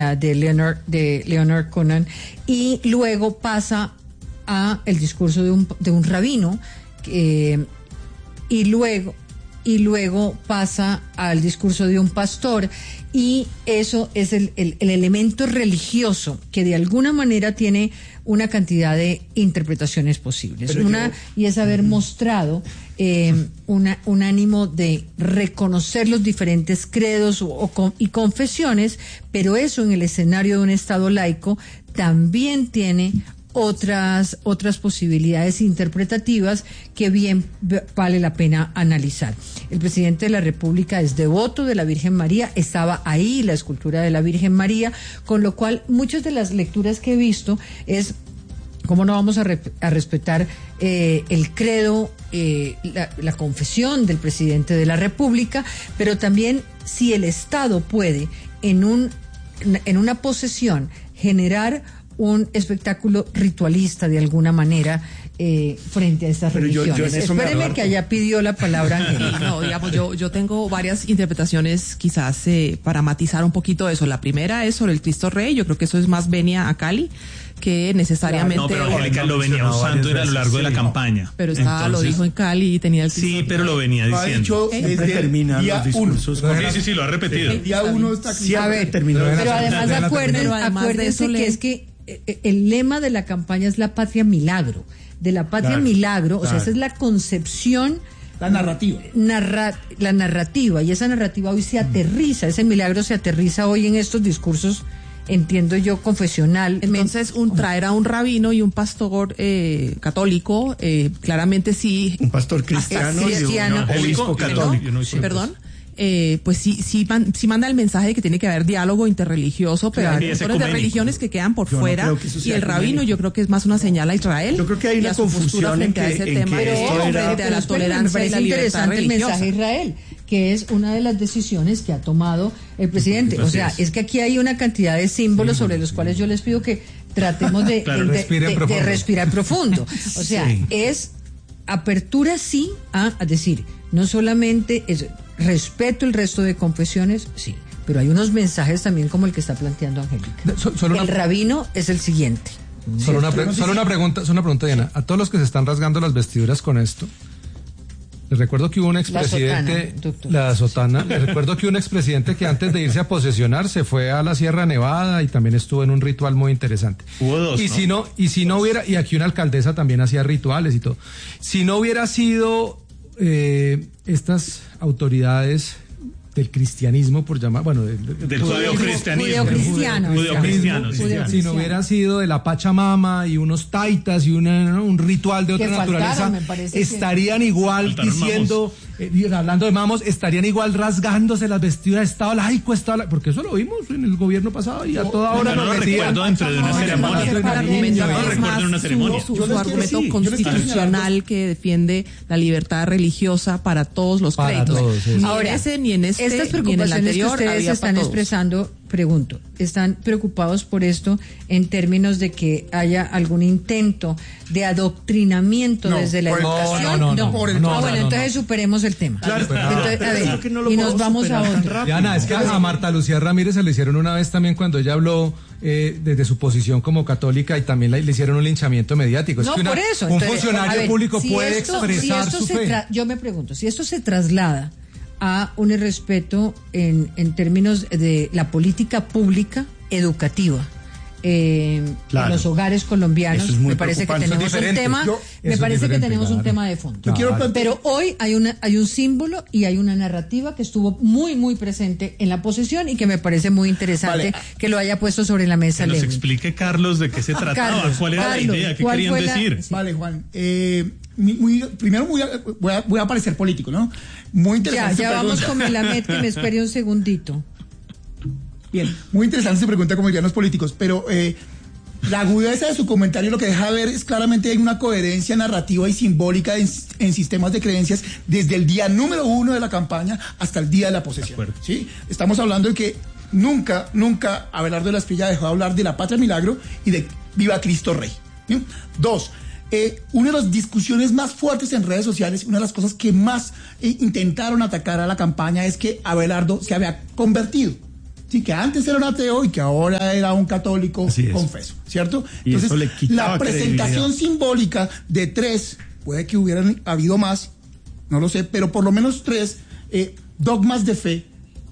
de Leonard Cohen, y luego pasa a el discurso de un rabino, y luego pasa al discurso de un pastor, y eso es el elemento religioso que de alguna manera tiene una cantidad de interpretaciones posibles. Y es haber mostrado un ánimo de reconocer los diferentes credos y confesiones, pero eso en el escenario de un Estado laico también tiene otras posibilidades interpretativas que bien vale la pena analizar. El presidente de la República es devoto de la Virgen María, estaba ahí la escultura de la Virgen María, con lo cual muchas de las lecturas que he visto es cómo no vamos a respetar el credo, la confesión del presidente de la República, pero también si el Estado puede en una posesión generar un espectáculo ritualista de alguna manera frente a estas religiones. Espéreme que allá pidió la palabra Angélica. No, digamos, yo tengo varias interpretaciones quizás para matizar un poquito eso. La primera es sobre el Cristo Rey. Yo creo que eso es más venia a Cali que necesariamente... No, pero Angélica lo venía usando a lo largo de la campaña. Pero lo dijo en Cali y tenía el Cristo Rey. Sí, pero lo venía diciendo. Siempre termina los discursos. Sí, lo ha repetido. El día 1 está aquí. A ver, pero además acuérdense que es que el lema de la campaña es la patria milagro. De la patria milagro, o sea, esa es la concepción, la narrativa. La narrativa, y esa narrativa hoy se aterriza, ese milagro se aterriza hoy en estos discursos, entiendo yo, confesional. Entonces, traer a un rabino y un pastor católico, claramente sí. Un pastor cristiano y un obispo católico. Perdón. Pues sí manda el mensaje de que tiene que haber diálogo interreligioso, pero hay montones de religiones que quedan por fuera, y el rabino yo creo que es más una señal a Israel. Yo creo que hay una confusión frente a ese tema, frente a la tolerancia y la libertad religiosa. El mensaje a Israel, que es una de las decisiones que ha tomado el presidente. O sea, es que aquí hay una cantidad de símbolos sobre los cuales yo les pido que tratemos de respirar profundo. O sea, es apertura sí a decir, no solamente es respeto el resto de confesiones, sí, pero hay unos mensajes también como el que está planteando Angélica. El rabino es el siguiente. Solo una pregunta, Diana. A todos los que se están rasgando las vestiduras con esto, les recuerdo que hubo un expresidente, la sotana, les recuerdo que hubo un expresidente que antes de irse a posesionar se fue a la Sierra Nevada y también estuvo en un ritual muy interesante. Hubo dos, si no hubiera, y aquí una alcaldesa también hacía rituales y todo. Si no hubiera sido estas autoridades del cristianismo, por llamar, bueno, del judeocristianismo. Si no hubiera sido de la Pachamama y unos taitas y un ritual de otra naturaleza, estarían igual diciendo, hablando de mamos, estarían igual rasgándose las vestiduras de Estado laico, porque eso lo vimos en el gobierno pasado y a toda hora no lo recuerdo dentro de una ceremonia. Su argumento constitucional que defiende la libertad religiosa para todos los créditos. Ahora, ni en este estas preocupaciones que ustedes están expresando, pregunto, ¿están preocupados por esto en términos de que haya algún intento de adoctrinamiento desde la educación? Bueno, entonces superemos el tema. Claro. Entonces, a ver, y nos vamos a otro. Diana, es que a Marta Lucía Ramírez se le hicieron una vez también cuando ella habló desde su posición como católica y también le hicieron un linchamiento mediático. No, por eso. Un funcionario público puede expresar su fe. Yo me pregunto, si esto se traslada a un irrespeto en términos de la política pública educativa en los hogares colombianos, me parece que tenemos un tema, un tema de fondo. Pero hoy hay un símbolo y hay una narrativa que estuvo muy muy presente en la posesión y que me parece muy interesante que lo haya puesto sobre la mesa. Que nos explique Carlos de qué se trataba, cuál era la idea, qué querían decir. Sí. Vale, Juan. Primero voy a parecer político, ¿no? Muy interesante. Ya vamos con Melamed, que me espere un segundito. Bien, muy interesante su pregunta, como dirían los políticos, pero la agudeza de su comentario lo que deja ver es claramente hay una coherencia narrativa y simbólica en sistemas de creencias desde el día número 1 de la campaña hasta el día de la posesión. ¿Sí? Estamos hablando de que nunca Abelardo de la Espriella dejó de hablar de la patria milagro y de Viva Cristo Rey. ¿Sí? 2. Una de las discusiones más fuertes en redes sociales, una de las cosas que más intentaron atacar a la campaña es que Abelardo se había convertido. Sí, que antes era un ateo y que ahora era un católico confeso, ¿cierto? Y entonces, la presentación simbólica de 3, puede que hubieran habido más, no lo sé, pero por lo menos 3 dogmas de fe,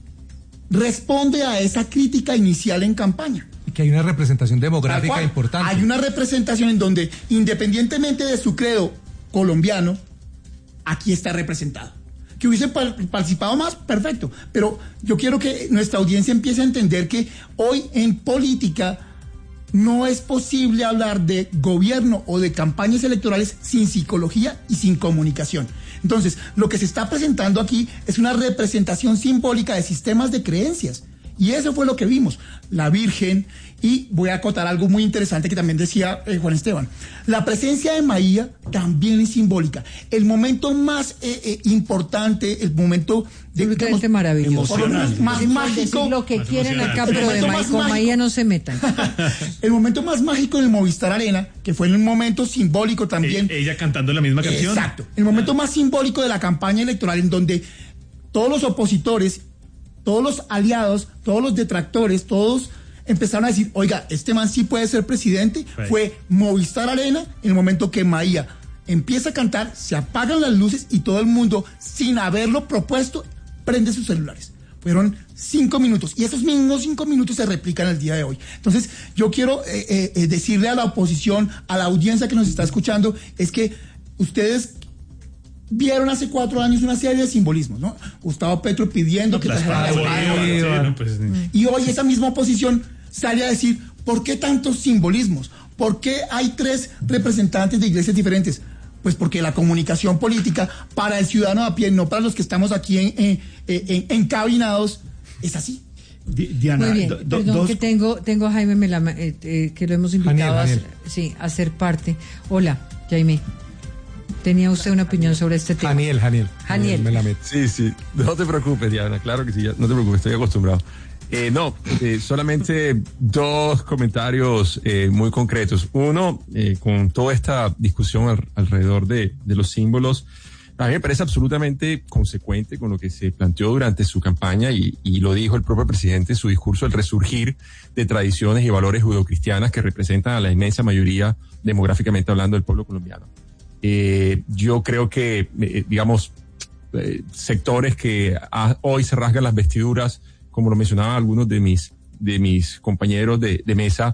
responde a esa crítica inicial en campaña. Y que hay una representación demográfica importante. Hay una representación en donde, independientemente de su credo colombiano, aquí está representado. Que hubiese participado más, perfecto. Pero yo quiero que nuestra audiencia empiece a entender que hoy en política no es posible hablar de gobierno o de campañas electorales sin psicología y sin comunicación. Entonces, lo que se está presentando aquí es una representación simbólica de sistemas de creencias. Y eso fue lo que vimos. La Virgen, y voy a acotar algo muy interesante que también decía Juan Esteban. La presencia de Maía también es simbólica. El momento más importante, el momento de maravilloso. Más mágico. Lo que quieren acá, pero con Maía no se metan. El momento más mágico del Movistar Arena, que fue un momento simbólico también. Ella cantando la misma canción. Exacto. El momento más simbólico de la campaña electoral, en donde todos los opositores, todos los aliados, todos los detractores, todos empezaron a decir, oiga, este man sí puede ser presidente. Fue Movistar Arena, en el momento que Maía empieza a cantar, se apagan las luces y todo el mundo, sin haberlo propuesto, prende sus celulares. Fueron 5 minutos y esos mismos 5 minutos se replican el día de hoy. Entonces, yo quiero decirle a la oposición, a la audiencia que nos está escuchando, es que ustedes vieron hace 4 años una serie de simbolismos, ¿no? Gustavo Petro pidiendo que trajera la y hoy esa misma oposición sale a decir, ¿por qué tantos simbolismos? ¿Por qué hay 3 representantes de iglesias diferentes? Pues porque la comunicación política para el ciudadano a pie, no para los que estamos aquí encabinados, es así. Diana, muy bien, perdón que tengo a Jaime Melama, que lo hemos invitado a ser parte. Hola, Jaime. ¿Tenía usted una opinión sobre este tema? Janiel. Sí, no te preocupes, Diana, claro que sí, no te preocupes, estoy acostumbrado. Solamente 2 comentarios muy concretos. Uno, con toda esta discusión alrededor de los símbolos, a mí me parece absolutamente consecuente con lo que se planteó durante su campaña y lo dijo el propio presidente en su discurso, el resurgir de tradiciones y valores judeocristianas que representan a la inmensa mayoría, demográficamente hablando, del pueblo colombiano. Yo creo que, sectores que hoy se rasgan las vestiduras, como lo mencionaban algunos de mis compañeros de mesa,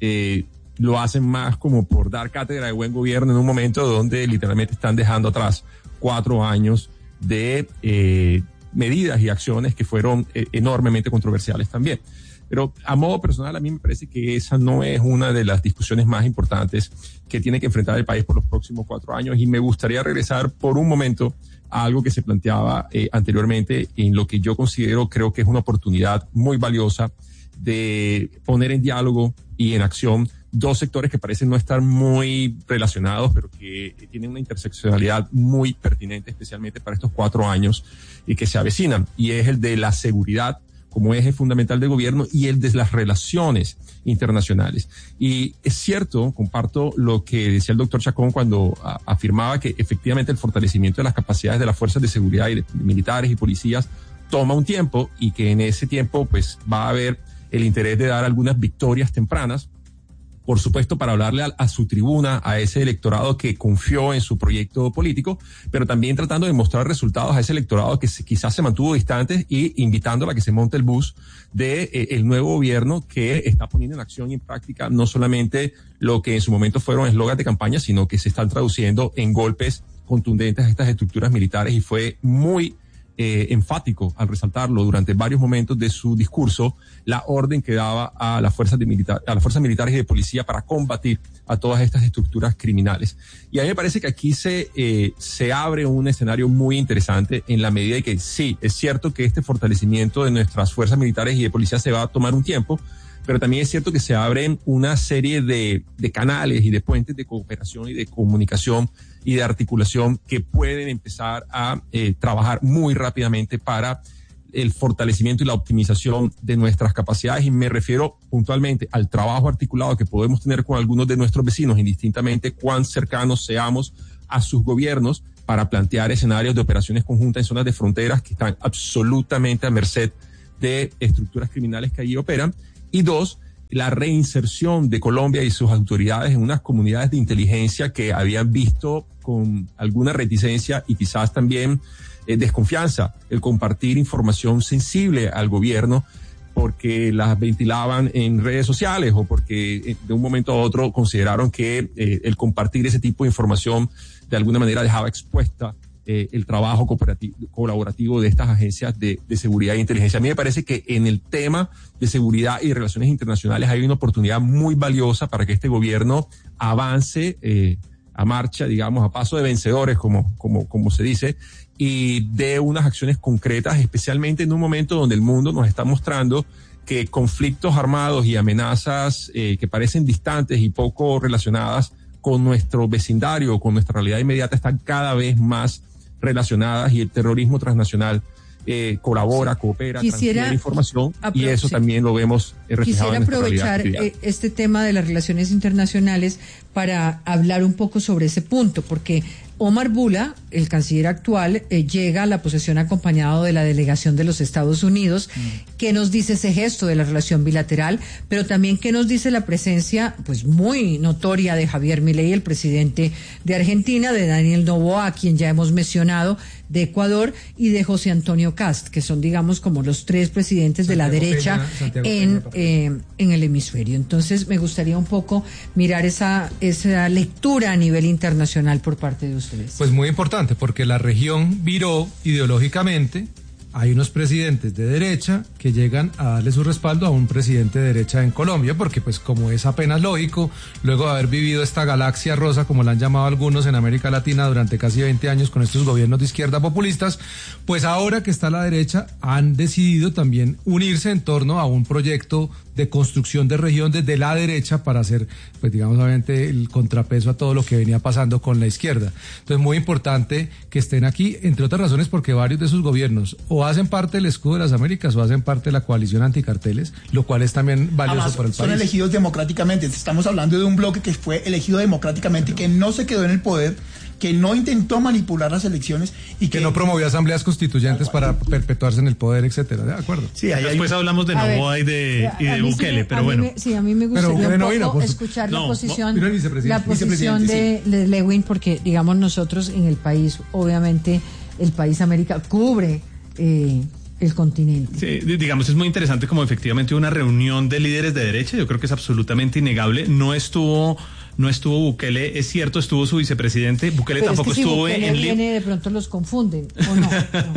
lo hacen más como por dar cátedra de buen gobierno en un momento donde literalmente están dejando atrás 4 años de medidas y acciones que fueron enormemente controversiales también. Pero a modo personal, a mí me parece que esa no es una de las discusiones más importantes que tiene que enfrentar el país por los próximos 4 años. Y me gustaría regresar por un momento a algo que se planteaba anteriormente, en lo que yo creo que es una oportunidad muy valiosa de poner en diálogo y en acción 2 sectores que parecen no estar muy relacionados, pero que tienen una interseccionalidad muy pertinente, especialmente para estos 4 años y que se avecinan. Y es el de la seguridad como eje fundamental del gobierno y el de las relaciones internacionales. Y es cierto, comparto lo que decía el doctor Chacón cuando afirmaba que efectivamente el fortalecimiento de las capacidades de las fuerzas de seguridad y de militares y policías toma un tiempo y que en ese tiempo pues va a haber el interés de dar algunas victorias tempranas, por supuesto, para hablarle a su tribuna, a ese electorado que confió en su proyecto político, pero también tratando de mostrar resultados a ese electorado que quizás se mantuvo distante y invitándola a que se monte el bus de el nuevo gobierno que está poniendo en acción y en práctica no solamente lo que en su momento fueron eslogans de campaña, sino que se están traduciendo en golpes contundentes a estas estructuras militares, y fue muy enfático al resaltarlo durante varios momentos de su discurso, la orden que daba a las fuerzas militares y de policía para combatir a todas estas estructuras criminales. Y a mí me parece que aquí se abre un escenario muy interesante, en la medida de que sí, es cierto que este fortalecimiento de nuestras fuerzas militares y de policía se va a tomar un tiempo, pero también es cierto que se abren una serie de canales y de puentes de cooperación y de comunicación y de articulación que pueden empezar a trabajar muy rápidamente para el fortalecimiento y la optimización de nuestras capacidades. Y me refiero puntualmente al trabajo articulado que podemos tener con algunos de nuestros vecinos, indistintamente cuán cercanos seamos a sus gobiernos, para plantear escenarios de operaciones conjuntas en zonas de fronteras que están absolutamente a merced de estructuras criminales que allí operan. Y dos, la reinserción de Colombia y sus autoridades en unas comunidades de inteligencia que habían visto con alguna reticencia y quizás también desconfianza el compartir información sensible al gobierno, porque las ventilaban en redes sociales o porque de un momento a otro consideraron que el compartir ese tipo de información de alguna manera dejaba expuesta el trabajo colaborativo de estas agencias de seguridad e inteligencia. A mí me parece que en el tema de seguridad y relaciones internacionales hay una oportunidad muy valiosa para que este gobierno avance a marcha, digamos, a paso de vencedores, como se dice, y dé unas acciones concretas, especialmente en un momento donde el mundo nos está mostrando que conflictos armados y amenazas que parecen distantes y poco relacionadas con nuestro vecindario, con nuestra realidad inmediata, están cada vez más relacionadas, y el terrorismo transnacional colabora, coopera, transfiere información, y eso también lo vemos reflejado en nuestra realidad. Quisiera aprovechar este tema de las relaciones internacionales para hablar un poco sobre ese punto, porque Omar Bula, el canciller actual, llega a la posesión acompañado de la delegación de los Estados Unidos. ¿Qué nos dice ese gesto de la relación bilateral? Pero también qué nos dice la presencia, pues muy notoria, de Javier Milei, el presidente de Argentina, de Daniel Noboa, a quien ya hemos mencionado, de Ecuador, y de José Antonio Kast, que son, digamos, como los tres presidentes de la derecha en el hemisferio. Entonces, me gustaría un poco mirar esa lectura a nivel internacional por parte de ustedes. Pues muy importante, porque la región viró ideológicamente. Hay unos presidentes de derecha que llegan a darle su respaldo a un presidente de derecha en Colombia, porque pues como es apenas lógico, luego de haber vivido esta galaxia rosa, como la han llamado algunos en América Latina durante casi 20 años con estos gobiernos de izquierda populistas, pues ahora que está la derecha han decidido también unirse en torno a un proyecto de construcción de región desde la derecha para hacer, pues digamos, obviamente el contrapeso a todo lo que venía pasando con la izquierda. Entonces, muy importante que estén aquí, entre otras razones porque varios de sus gobiernos o hacen parte del escudo de las Américas o hacen parte de la coalición anticarteles, lo cual es también valioso. Además, para el país. Son elegidos democráticamente. Estamos hablando de un bloque que fue elegido democráticamente, que no se quedó en el poder, que no intentó manipular las elecciones y que no promovió asambleas constituyentes para perpetuarse en el poder, etcétera. De acuerdo. Sí, después hablamos de Noboa y de Bukele, pero bueno. A mí me gustaría escuchar la posición de Lewin, porque digamos nosotros en el país, obviamente el país América cubre el continente. Sí, digamos, es muy interesante como efectivamente una reunión de líderes de derecha. Yo creo que es absolutamente innegable. No estuvo Bukele, es cierto, estuvo su vicepresidente. Bukele pero tampoco estuvo en Lima. De pronto los confunden, ¿o no?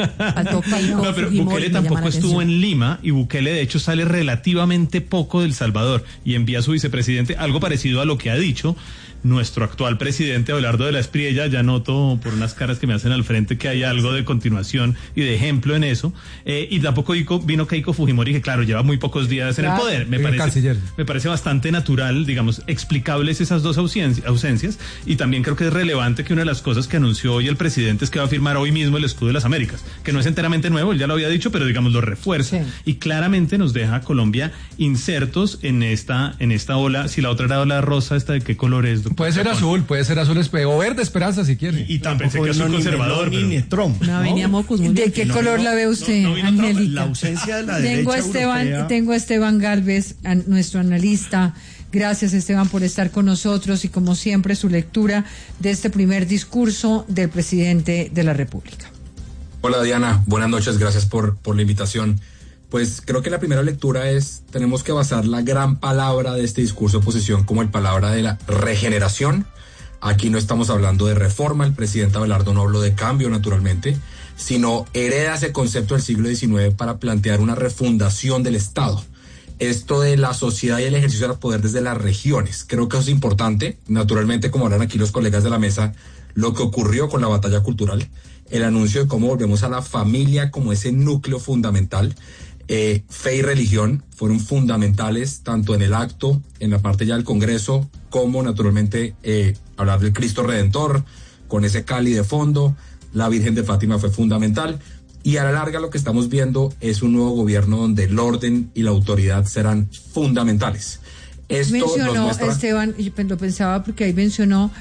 No, pero Bukele tampoco estuvo en Lima, y Bukele de hecho sale relativamente poco del Salvador y envía a su vicepresidente, algo parecido a lo que ha dicho nuestro actual presidente Abelardo de la Espriella. Ya noto por unas caras que me hacen al frente que hay algo de continuación y de ejemplo en eso, y tampoco vino Keiko Fujimori, que claro, lleva muy pocos días en el poder. Me parece bastante natural, digamos, explicables esas dos ausencias, y también creo que es relevante que una de las cosas que anunció hoy el presidente es que va a firmar hoy mismo el escudo de las Américas, que no es enteramente nuevo, él ya lo había dicho, pero digamos lo refuerza, y claramente nos deja a Colombia insertos en esta ola. Si la otra era ola rosa, ¿esta de qué color es? Puede ser azul o verde esperanza si quiere. Y tampoco pensé que es un conservador. Ni Trump. ¿De qué color la ve usted, Angélica? La ausencia de la derecha Tengo a Esteban Galvez, nuestro analista. Gracias, Esteban, por estar con nosotros y como siempre su lectura de este primer discurso del presidente de la República. Hola Diana, buenas noches, gracias por la invitación. Pues creo que la primera lectura tenemos que basar la gran palabra de este discurso de oposición como el palabra de la regeneración. Aquí no estamos hablando de reforma, el presidente Abelardo no habló de cambio naturalmente, sino hereda ese concepto del siglo XIX para plantear una refundación del Estado. Esto de la sociedad y el ejercicio del poder desde las regiones, creo que eso es importante. Naturalmente, como hablan aquí los colegas de la mesa, lo que ocurrió con la batalla cultural, el anuncio de cómo volvemos a la familia como ese núcleo fundamental. Fe y religión fueron fundamentales tanto en el acto, en la parte ya del Congreso, como naturalmente hablar del Cristo Redentor, con ese Cali de fondo. La Virgen de Fátima fue fundamental, y a la larga lo que estamos viendo es un nuevo gobierno donde el orden y la autoridad serán fundamentales. Esto mencionó, Esteban, lo pensaba porque ahí mencionó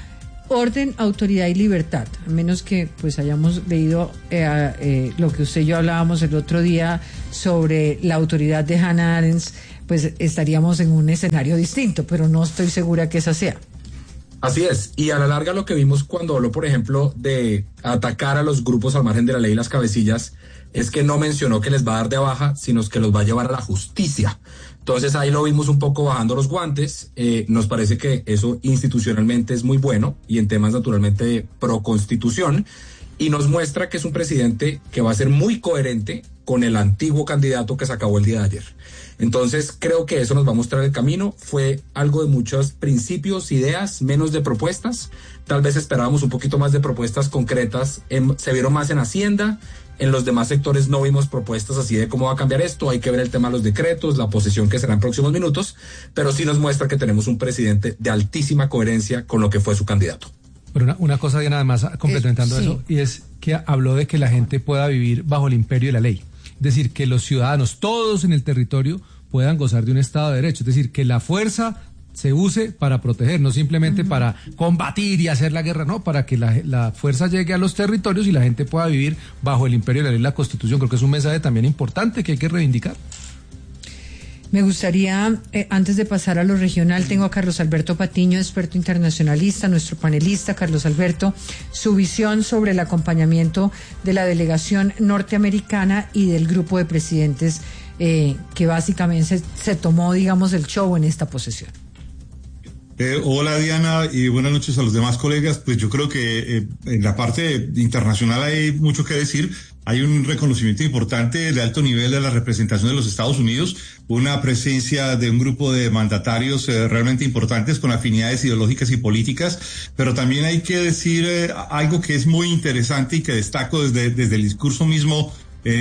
orden, autoridad y libertad, a menos que pues hayamos leído lo que usted y yo hablábamos el otro día sobre la autoridad de Hannah Arendt, pues estaríamos en un escenario distinto, pero no estoy segura que esa sea. Así es, y a la larga lo que vimos cuando habló, por ejemplo, de atacar a los grupos al margen de la ley y las cabecillas, es que no mencionó que les va a dar de baja, sino que los va a llevar a la justicia. Entonces ahí lo vimos un poco bajando los guantes. Nos parece que eso institucionalmente es muy bueno y en temas naturalmente de proconstitución, y nos muestra que es un presidente que va a ser muy coherente con el antiguo candidato que se acabó el día de ayer. Entonces creo que eso nos va a mostrar el camino. Fue algo de muchos principios, ideas, menos de propuestas. Tal vez esperábamos un poquito más de propuestas concretas. Se vieron más en Hacienda. En los demás sectores no vimos propuestas así de cómo va a cambiar esto. Hay que ver el tema de los decretos, la posesión que será en próximos minutos, pero sí nos muestra que tenemos un presidente de altísima coherencia con lo que fue su candidato. Pero una cosa, Diana, además complementando sí. eso, y es que habló de que la gente pueda vivir bajo el imperio de la ley. Es decir, que los ciudadanos, todos en el territorio, puedan gozar de un Estado de Derecho. Es decir, que la fuerza se use para proteger, no simplemente para combatir y hacer la guerra, no, para que la fuerza llegue a los territorios y la gente pueda vivir bajo el imperio de la ley y la Constitución. Creo que es un mensaje también importante que hay que reivindicar. Me gustaría, antes de pasar a lo regional, tengo a Carlos Alberto Patiño, experto internacionalista, nuestro panelista. Carlos Alberto, su visión sobre el acompañamiento de la delegación norteamericana y del grupo de presidentes que básicamente se tomó, digamos, el show en esta posesión. Hola Diana y buenas noches a los demás colegas. Pues yo creo que en la parte internacional hay mucho que decir. Hay un reconocimiento importante de alto nivel de la representación de los Estados Unidos, una presencia de un grupo de mandatarios realmente importantes con afinidades ideológicas y políticas, pero también hay que decir algo que es muy interesante y que destaco desde el discurso mismo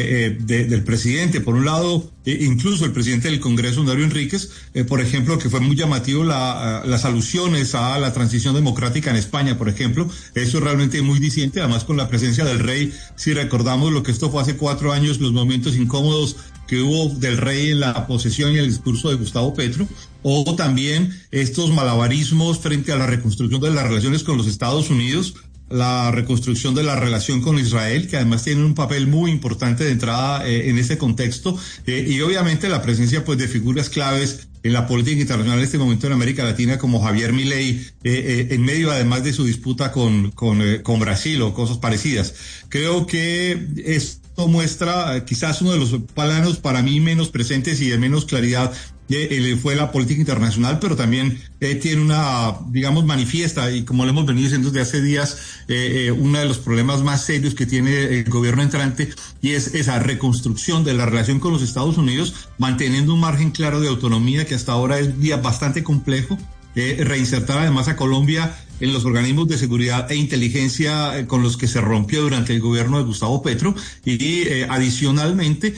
del presidente. Por un lado, incluso el presidente del Congreso, Darío Enríquez, por ejemplo, que fue muy llamativo las alusiones a la transición democrática en España, por ejemplo. Eso es realmente muy diciente, además con la presencia del rey. Si recordamos lo que esto fue hace 4 años, los momentos incómodos que hubo del rey en la posesión y el discurso de Gustavo Petro, o también estos malabarismos frente a la reconstrucción de las relaciones con los Estados Unidos, la reconstrucción de la relación con Israel, que además tiene un papel muy importante de entrada en este contexto, y obviamente la presencia pues de figuras claves en la política internacional en este momento en América Latina, como Javier Milei, en medio además de su disputa con Brasil o cosas parecidas. Creo que esto muestra quizás uno de los planos para mí menos presentes y de menos claridad fue la política internacional, pero también tiene una, digamos, manifiesta, y como lo hemos venido diciendo desde hace días, uno de los problemas más serios que tiene el gobierno entrante, y es esa reconstrucción de la relación con los Estados Unidos, manteniendo un margen claro de autonomía que hasta ahora es bastante complejo, reinsertar además a Colombia en los organismos de seguridad e inteligencia con los que se rompió durante el gobierno de Gustavo Petro, y adicionalmente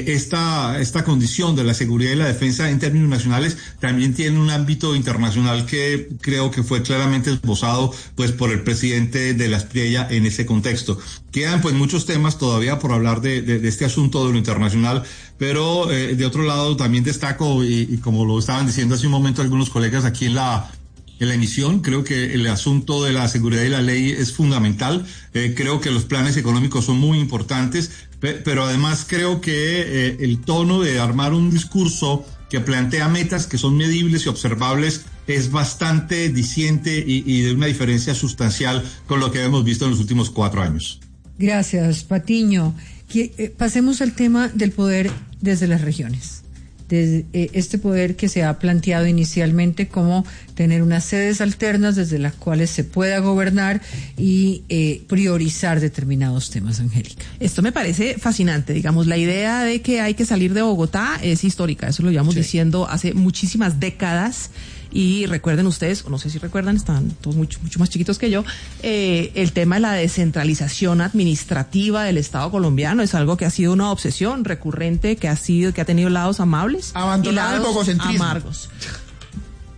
esta condición de la seguridad y la defensa en términos nacionales también tiene un ámbito internacional que creo que fue claramente esbozado pues por el presidente de la Espriella en ese contexto. Quedan pues muchos temas todavía por hablar de este asunto de lo internacional, pero de otro lado también destaco, y como lo estaban diciendo hace un momento algunos colegas aquí en la emisión, creo que el asunto de la seguridad y la ley es fundamental. Creo que los planes económicos son muy importantes, pero además creo que el tono de armar un discurso que plantea metas que son medibles y observables es bastante diciente y de una diferencia sustancial con lo que hemos visto en los últimos 4 años. Gracias, Patiño. Pasemos al tema del poder desde las regiones. Desde este poder que se ha planteado inicialmente como tener unas sedes alternas desde las cuales se pueda gobernar y priorizar determinados temas, Angélica. Esto me parece fascinante, digamos, la idea de que hay que salir de Bogotá es histórica, eso lo llevamos diciendo hace muchísimas décadas. Y recuerden ustedes, o no sé si recuerdan, están todos mucho más chiquitos que yo, el tema de la descentralización administrativa del Estado colombiano es algo que ha sido una obsesión recurrente, que ha tenido lados amables abandonado y lados el bogocentrismo, amargos.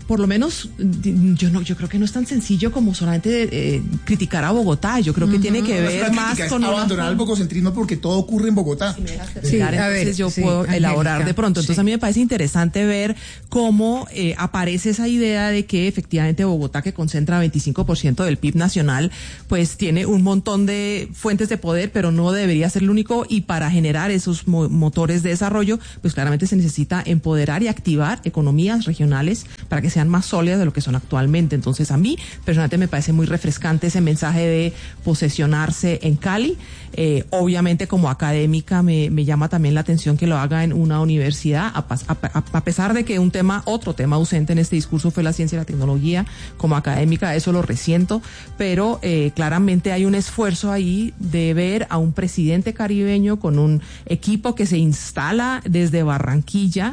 por lo menos yo creo que no es tan sencillo como solamente criticar a Bogotá. Yo creo que tiene que ver más con abandonar el bogocentrismo porque todo ocurre en Bogotá. Puedo elaborar de pronto. Entonces a mí me parece interesante ver cómo aparece esa idea de que efectivamente Bogotá, que concentra 25% del PIB nacional, pues tiene un montón de fuentes de poder, pero no debería ser el único, y para generar esos motores de desarrollo, pues claramente se necesita empoderar y activar economías regionales para que sean más sólidas de lo que son actualmente. Entonces a mí personalmente me parece muy refrescante ese mensaje de posesionarse en Cali. Obviamente como académica me llama también la atención que lo haga en una universidad, a pesar de que otro tema ausente en este discurso fue la ciencia y la tecnología. Como académica eso lo resiento, pero claramente hay un esfuerzo ahí de ver a un presidente caribeño con un equipo que se instala desde Barranquilla,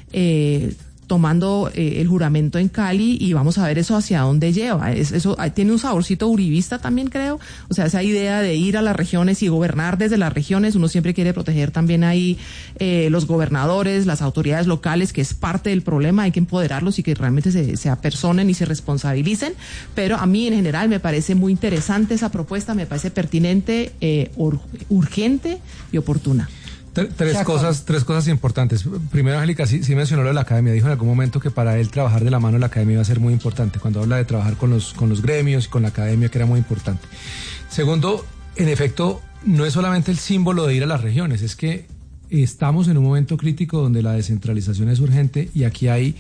tomando el juramento en Cali, y vamos a ver eso hacia dónde lleva. Eso tiene un saborcito uribista también, creo. O sea, esa idea de ir a las regiones y gobernar desde las regiones, uno siempre quiere proteger también ahí los gobernadores, las autoridades locales, que es parte del problema. Hay que empoderarlos y que realmente se apersonen y se responsabilicen. Pero a mí en general me parece muy interesante esa propuesta, me parece pertinente, urgente y oportuna. Tres cosas importantes. Primero, Angélica sí mencionó lo de la academia. Dijo en algún momento que para él trabajar de la mano de la academia iba a ser muy importante. Cuando habla de trabajar con los gremios y con la academia, que era muy importante. Segundo, en efecto, no es solamente el símbolo de ir a las regiones, es que estamos en un momento crítico donde la descentralización es urgente, y aquí hay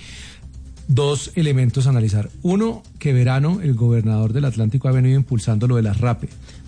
dos elementos a analizar. Uno, que Verano, el gobernador del Atlántico, ha venido impulsando lo de las RAPE.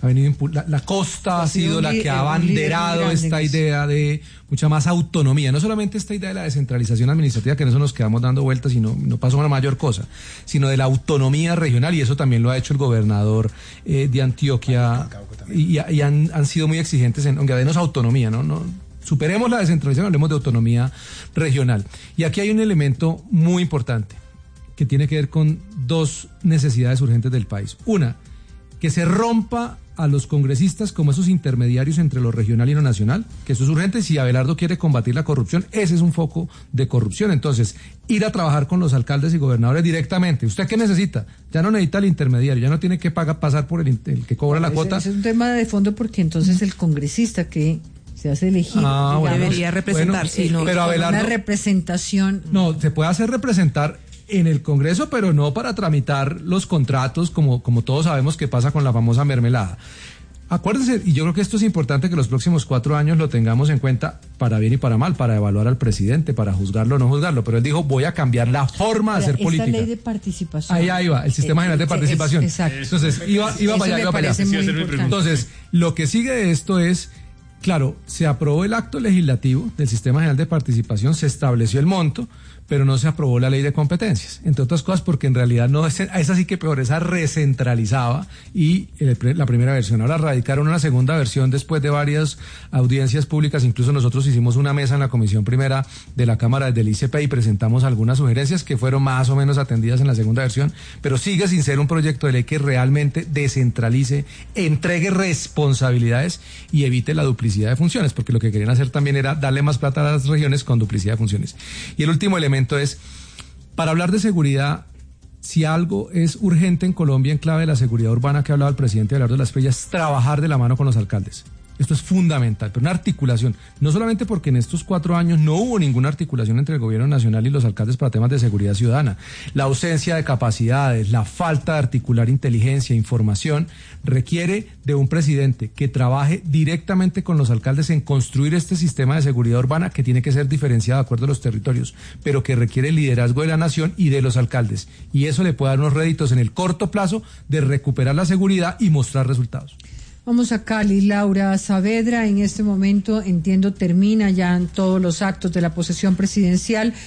La costa ha sido la que ha abanderado esta idea de mucha más autonomía. No solamente esta idea de la descentralización administrativa, que en eso nos quedamos dando vueltas y no pasó una mayor cosa, sino de la autonomía regional, y eso también lo ha hecho el gobernador de Antioquia, y han sido muy exigentes en denos autonomía, ¿no? Superemos la descentralización, hablemos de autonomía regional. Y aquí hay un elemento muy importante que tiene que ver con dos necesidades urgentes del país. Una, que se rompa a los congresistas como esos intermediarios entre lo regional y lo nacional, que eso es urgente. Si Abelardo quiere combatir la corrupción, ese es un foco de corrupción. Entonces, ir a trabajar con los alcaldes y gobernadores directamente. ¿Usted qué necesita? Ya no necesita el intermediario, ya no tiene que pasar por el que cobra la cuota. Es un tema de fondo, porque entonces el congresista que se hace elegir, debería representar, pero Abelardo, una representación. No, se puede hacer representar en el Congreso, pero no para tramitar los contratos, como todos sabemos que pasa con la famosa mermelada. Acuérdense, y yo creo que esto es importante, que los próximos 4 años lo tengamos en cuenta, para bien y para mal, para evaluar al presidente, para juzgarlo o no juzgarlo, pero él dijo, voy a cambiar la forma de hacer política. Esta ley de participación. Ahí va, el Sistema General de Participación. Exacto. Entonces, iba para allá. Entonces, lo que sigue de esto es, claro, se aprobó el acto legislativo del Sistema General de Participación, se estableció el monto, pero no se aprobó la ley de competencias, entre otras cosas porque en realidad no es, esa sí que peor, esa recentralizaba, y la primera versión. Ahora radicaron una segunda versión después de varias audiencias públicas. Incluso nosotros hicimos una mesa en la Comisión Primera de la Cámara del ICP y presentamos algunas sugerencias que fueron más o menos atendidas en la segunda versión, pero sigue sin ser un proyecto de ley que realmente descentralice, entregue responsabilidades y evite la duplicidad de funciones, porque lo que querían hacer también era darle más plata a las regiones con duplicidad de funciones. Y el último elemento es, para hablar de seguridad, si algo es urgente en Colombia en clave de la seguridad urbana que ha hablado el presidente Abelardo de la Espriella, es trabajar de la mano con los alcaldes. Esto es fundamental, pero una articulación, no solamente porque en estos 4 años no hubo ninguna articulación entre el gobierno nacional y los alcaldes para temas de seguridad ciudadana. La ausencia de capacidades, la falta de articular inteligencia, información, requiere de un presidente que trabaje directamente con los alcaldes en construir este sistema de seguridad urbana, que tiene que ser diferenciado de acuerdo a los territorios, pero que requiere el liderazgo de la nación y de los alcaldes. Y eso le puede dar unos réditos en el corto plazo de recuperar la seguridad y mostrar resultados. Vamos a Cali. Laura Saavedra, en este momento, entiendo, termina ya en todos los actos de la posesión presidencial.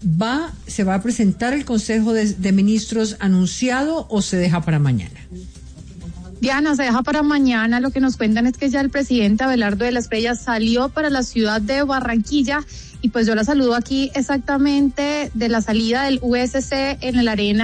¿Se va a presentar el Consejo de Ministros anunciado o se deja para mañana? Diana, se deja para mañana. Lo que nos cuentan es que ya el presidente Abelardo de la Espriella salió para la ciudad de Barranquilla, y pues yo la saludo aquí exactamente de la salida del USC en el Arena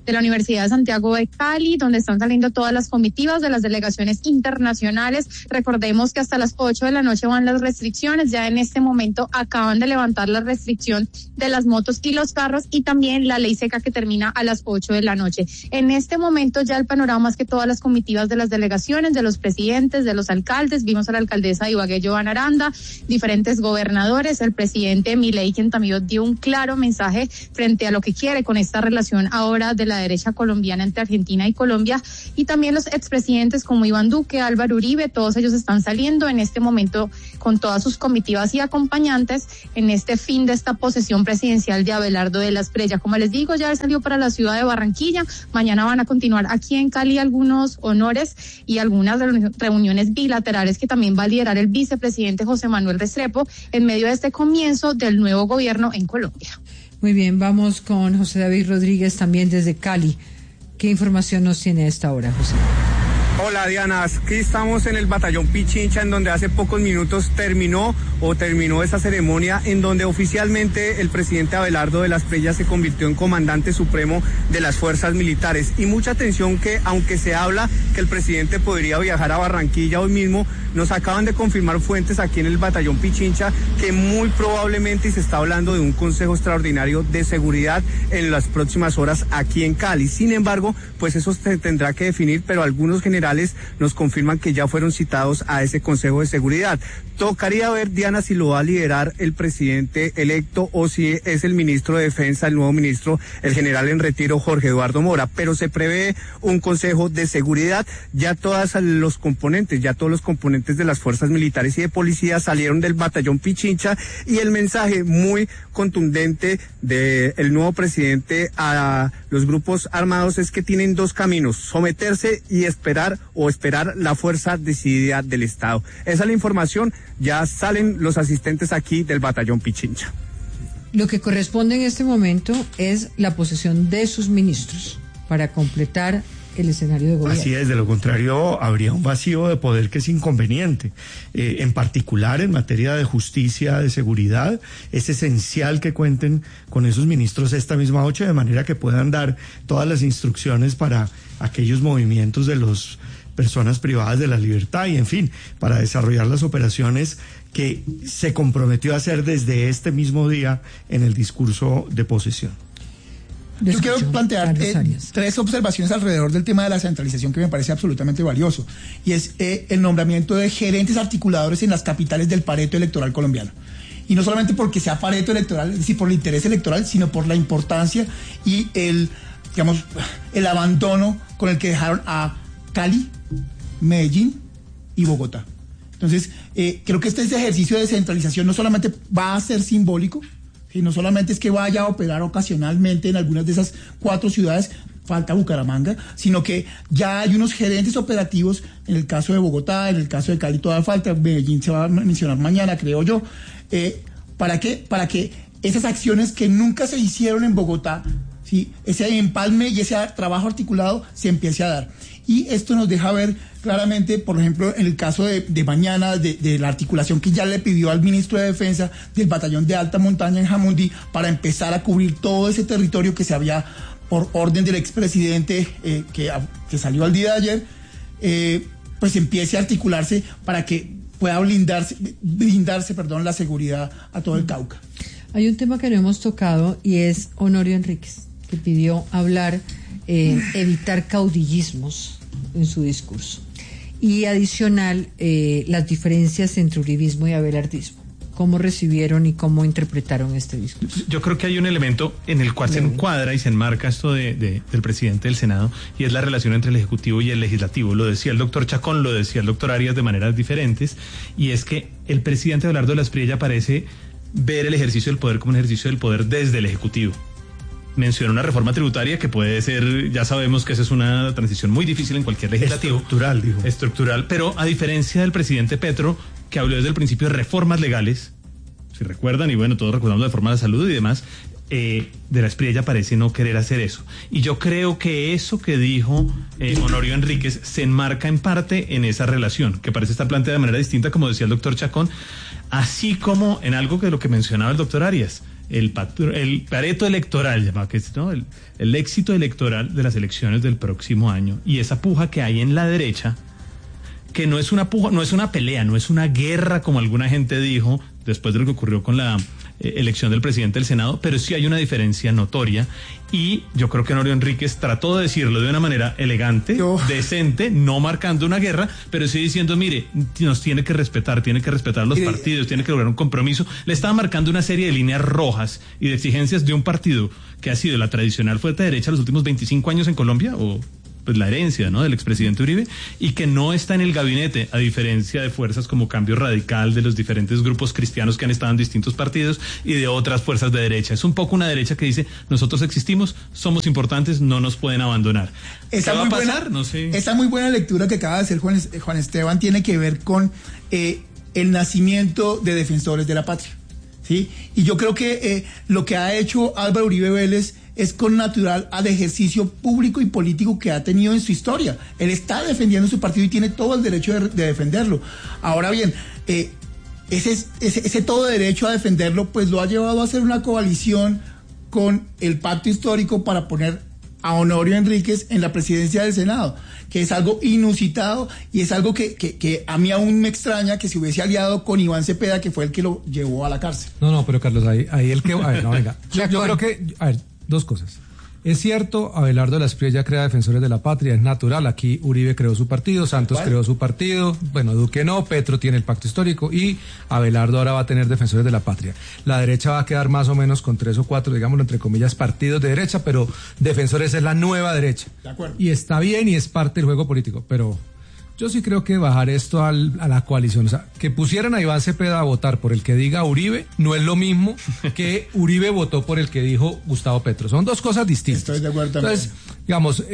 de la Universidad de Santiago de Cali, donde están saliendo todas las comitivas de las delegaciones internacionales. Recordemos que hasta las 8 de la noche van las restricciones. Ya en este momento acaban de levantar la restricción de las motos y los carros y también la ley seca que termina a las 8 de la noche. En este momento ya el panorama es que todas las comitivas de las delegaciones, de los presidentes, de los alcaldes, vimos a la alcaldesa de Ibagué, Joana Aranda, diferentes gobernadores, el presidente Milei, quien también dio un claro mensaje frente a lo que quiere con esta relación ahora de la derecha colombiana entre Argentina y Colombia, y también los expresidentes como Iván Duque, Álvaro Uribe, todos ellos están saliendo en este momento con todas sus comitivas y acompañantes en este fin de esta posesión presidencial de Abelardo de la Espriella. Como les digo, ya salió para la ciudad de Barranquilla, mañana van a continuar aquí en Cali algunos honores y algunas reuniones bilaterales que también va a liderar el vicepresidente José Manuel Restrepo en medio de este comienzo del nuevo gobierno en Colombia. Muy bien, vamos con José David Rodríguez también desde Cali. ¿Qué información nos tiene a esta hora, José? Hola Diana, aquí estamos en el batallón Pichincha, en donde hace pocos minutos terminó esa ceremonia en donde oficialmente el presidente Abelardo de la Espriella se convirtió en comandante supremo de las fuerzas militares. Y mucha atención que, aunque se habla que el presidente podría viajar a Barranquilla hoy mismo, nos acaban de confirmar fuentes aquí en el batallón Pichincha que muy probablemente se está hablando de un consejo extraordinario de seguridad en las próximas horas aquí en Cali. Sin embargo, pues eso se tendrá que definir, pero algunos generales nos confirman que ya fueron citados a ese consejo de seguridad. Tocaría ver, Diana, si lo va a liderar el presidente electo o si es el ministro de Defensa, el nuevo ministro, el general en retiro Jorge Eduardo Mora, pero se prevé un consejo de seguridad. Ya todos los componentes de las fuerzas militares y de policía salieron del batallón Pichincha, y el mensaje muy contundente del nuevo presidente a los grupos armados es que tienen dos caminos: someterse y esperar la fuerza decidida del Estado. Esa es la información. Ya salen los asistentes aquí del batallón Pichincha. Lo que corresponde en este momento es la posesión de sus ministros para completar el escenario de gobierno. Así es, de lo contrario habría un vacío de poder que es inconveniente. En particular en materia de justicia, de seguridad, es esencial que cuenten con esos ministros esta misma noche, de manera que puedan dar todas las instrucciones para aquellos movimientos de las personas privadas de la libertad y, en fin, para desarrollar las operaciones que se comprometió a hacer desde este mismo día en el discurso de posesión. Yo quiero plantear tres observaciones alrededor del tema de la centralización que me parece absolutamente valioso, y es el nombramiento de gerentes articuladores en las capitales del Pareto electoral colombiano. Y no solamente porque sea Pareto electoral, es decir, por el interés electoral, sino por la importancia y el abandono con el que dejaron a Cali, Medellín y Bogotá. Entonces, creo que este ejercicio de descentralización no solamente va a ser simbólico, y no solamente es que vaya a operar ocasionalmente en algunas de esas 4 ciudades, falta Bucaramanga, sino que ya hay unos gerentes operativos en el caso de Bogotá, en el caso de Cali todavía falta, Medellín se va a mencionar mañana, creo yo. ¿Para qué? Para que esas acciones que nunca se hicieron en Bogotá, ¿sí?, ese empalme y ese trabajo articulado se empiece a dar. Y esto nos deja ver claramente, por ejemplo, en el caso de mañana, de la articulación que ya le pidió al ministro de Defensa del batallón de alta montaña en Jamundí para empezar a cubrir todo ese territorio que se había, por orden del expresidente que salió al día de ayer, pues empiece a articularse para que pueda blindarse la seguridad a todo el Cauca. Hay un tema que no hemos tocado y es Honorio Enríquez, que pidió evitar caudillismos en su discurso. Y adicional, las diferencias entre uribismo y abelardismo. ¿Cómo recibieron y cómo interpretaron este discurso? Yo creo que hay un elemento en el cual se encuadra y se enmarca esto del presidente del Senado, y es la relación entre el Ejecutivo y el Legislativo. Lo decía el doctor Chacón, lo decía el doctor Arias de maneras diferentes, y es que el presidente Abelardo de la Espriella parece ver el ejercicio del poder como un ejercicio del poder desde el Ejecutivo. Menciona una reforma tributaria que puede ser, ya sabemos que esa es una transición muy difícil en cualquier legislativo. Estructural, dijo. Estructural, pero a diferencia del presidente Petro, que habló desde el principio de reformas legales, si recuerdan, y bueno, todos recordamos la reforma de la salud y demás, de la Espriella parece no querer hacer eso. Y yo creo que eso que dijo Honorio Enríquez se enmarca en parte en esa relación, que parece estar planteada de manera distinta, como decía el doctor Chacón, así como en algo que lo que mencionaba el doctor Arias. el Pareto electoral, ¿no? El éxito electoral de las elecciones del próximo año y esa puja que hay en la derecha, que no es una puja, no es una pelea, no es una guerra como alguna gente dijo después de lo que ocurrió con la elección del presidente del Senado, pero sí hay una diferencia notoria y yo creo que Honorio Enríquez trató de decirlo de una manera elegante, decente, no marcando una guerra, pero sí diciendo, mire, nos tiene que respetar los partidos, tiene que lograr un compromiso. Le estaba marcando una serie de líneas rojas y de exigencias de un partido que ha sido la tradicional fuerte derecha los últimos 25 años en Colombia, o pues la herencia, ¿no?, del expresidente Uribe, y que no está en el gabinete, a diferencia de fuerzas como Cambio Radical, de los diferentes grupos cristianos que han estado en distintos partidos y de otras fuerzas de derecha. Es un poco una derecha que dice, nosotros existimos, somos importantes, no nos pueden abandonar. ¿Qué va a pasar? No sé. Esa muy buena lectura que acaba de hacer Juan Esteban tiene que ver con el nacimiento de Defensores de la Patria, ¿sí? Y yo creo que lo que ha hecho Álvaro Uribe Vélez es con natural al ejercicio público y político que ha tenido en su historia. Él está defendiendo su partido y tiene todo el derecho de defenderlo. Ahora bien, ese todo derecho a defenderlo pues lo ha llevado a hacer una coalición con el pacto histórico para poner a Honorio Enríquez en la presidencia del Senado, que es algo inusitado y es algo que a mí aún me extraña que se hubiese aliado con Iván Cepeda, que fue el que lo llevó a la cárcel. No, pero Carlos, ahí el que... A ver, no, venga. Yo creo que... A ver, dos cosas. Es cierto, Abelardo de la Espriella crea Defensores de la Patria, es natural. Aquí Uribe creó su partido, Santos creó su partido, bueno, Duque no, Petro tiene el pacto histórico y Abelardo ahora va a tener Defensores de la Patria. La derecha va a quedar más o menos con 3 o 4, digámoslo entre comillas, partidos de derecha, pero Defensores es la nueva derecha. De acuerdo. Y está bien y es parte del juego político, pero yo sí creo que bajar esto a la coalición, o sea, que pusieran a Iván Cepeda a votar por el que diga Uribe, no es lo mismo que Uribe votó por el que dijo Gustavo Petro. Son dos cosas distintas. Estoy de acuerdo también. Entonces, digamos,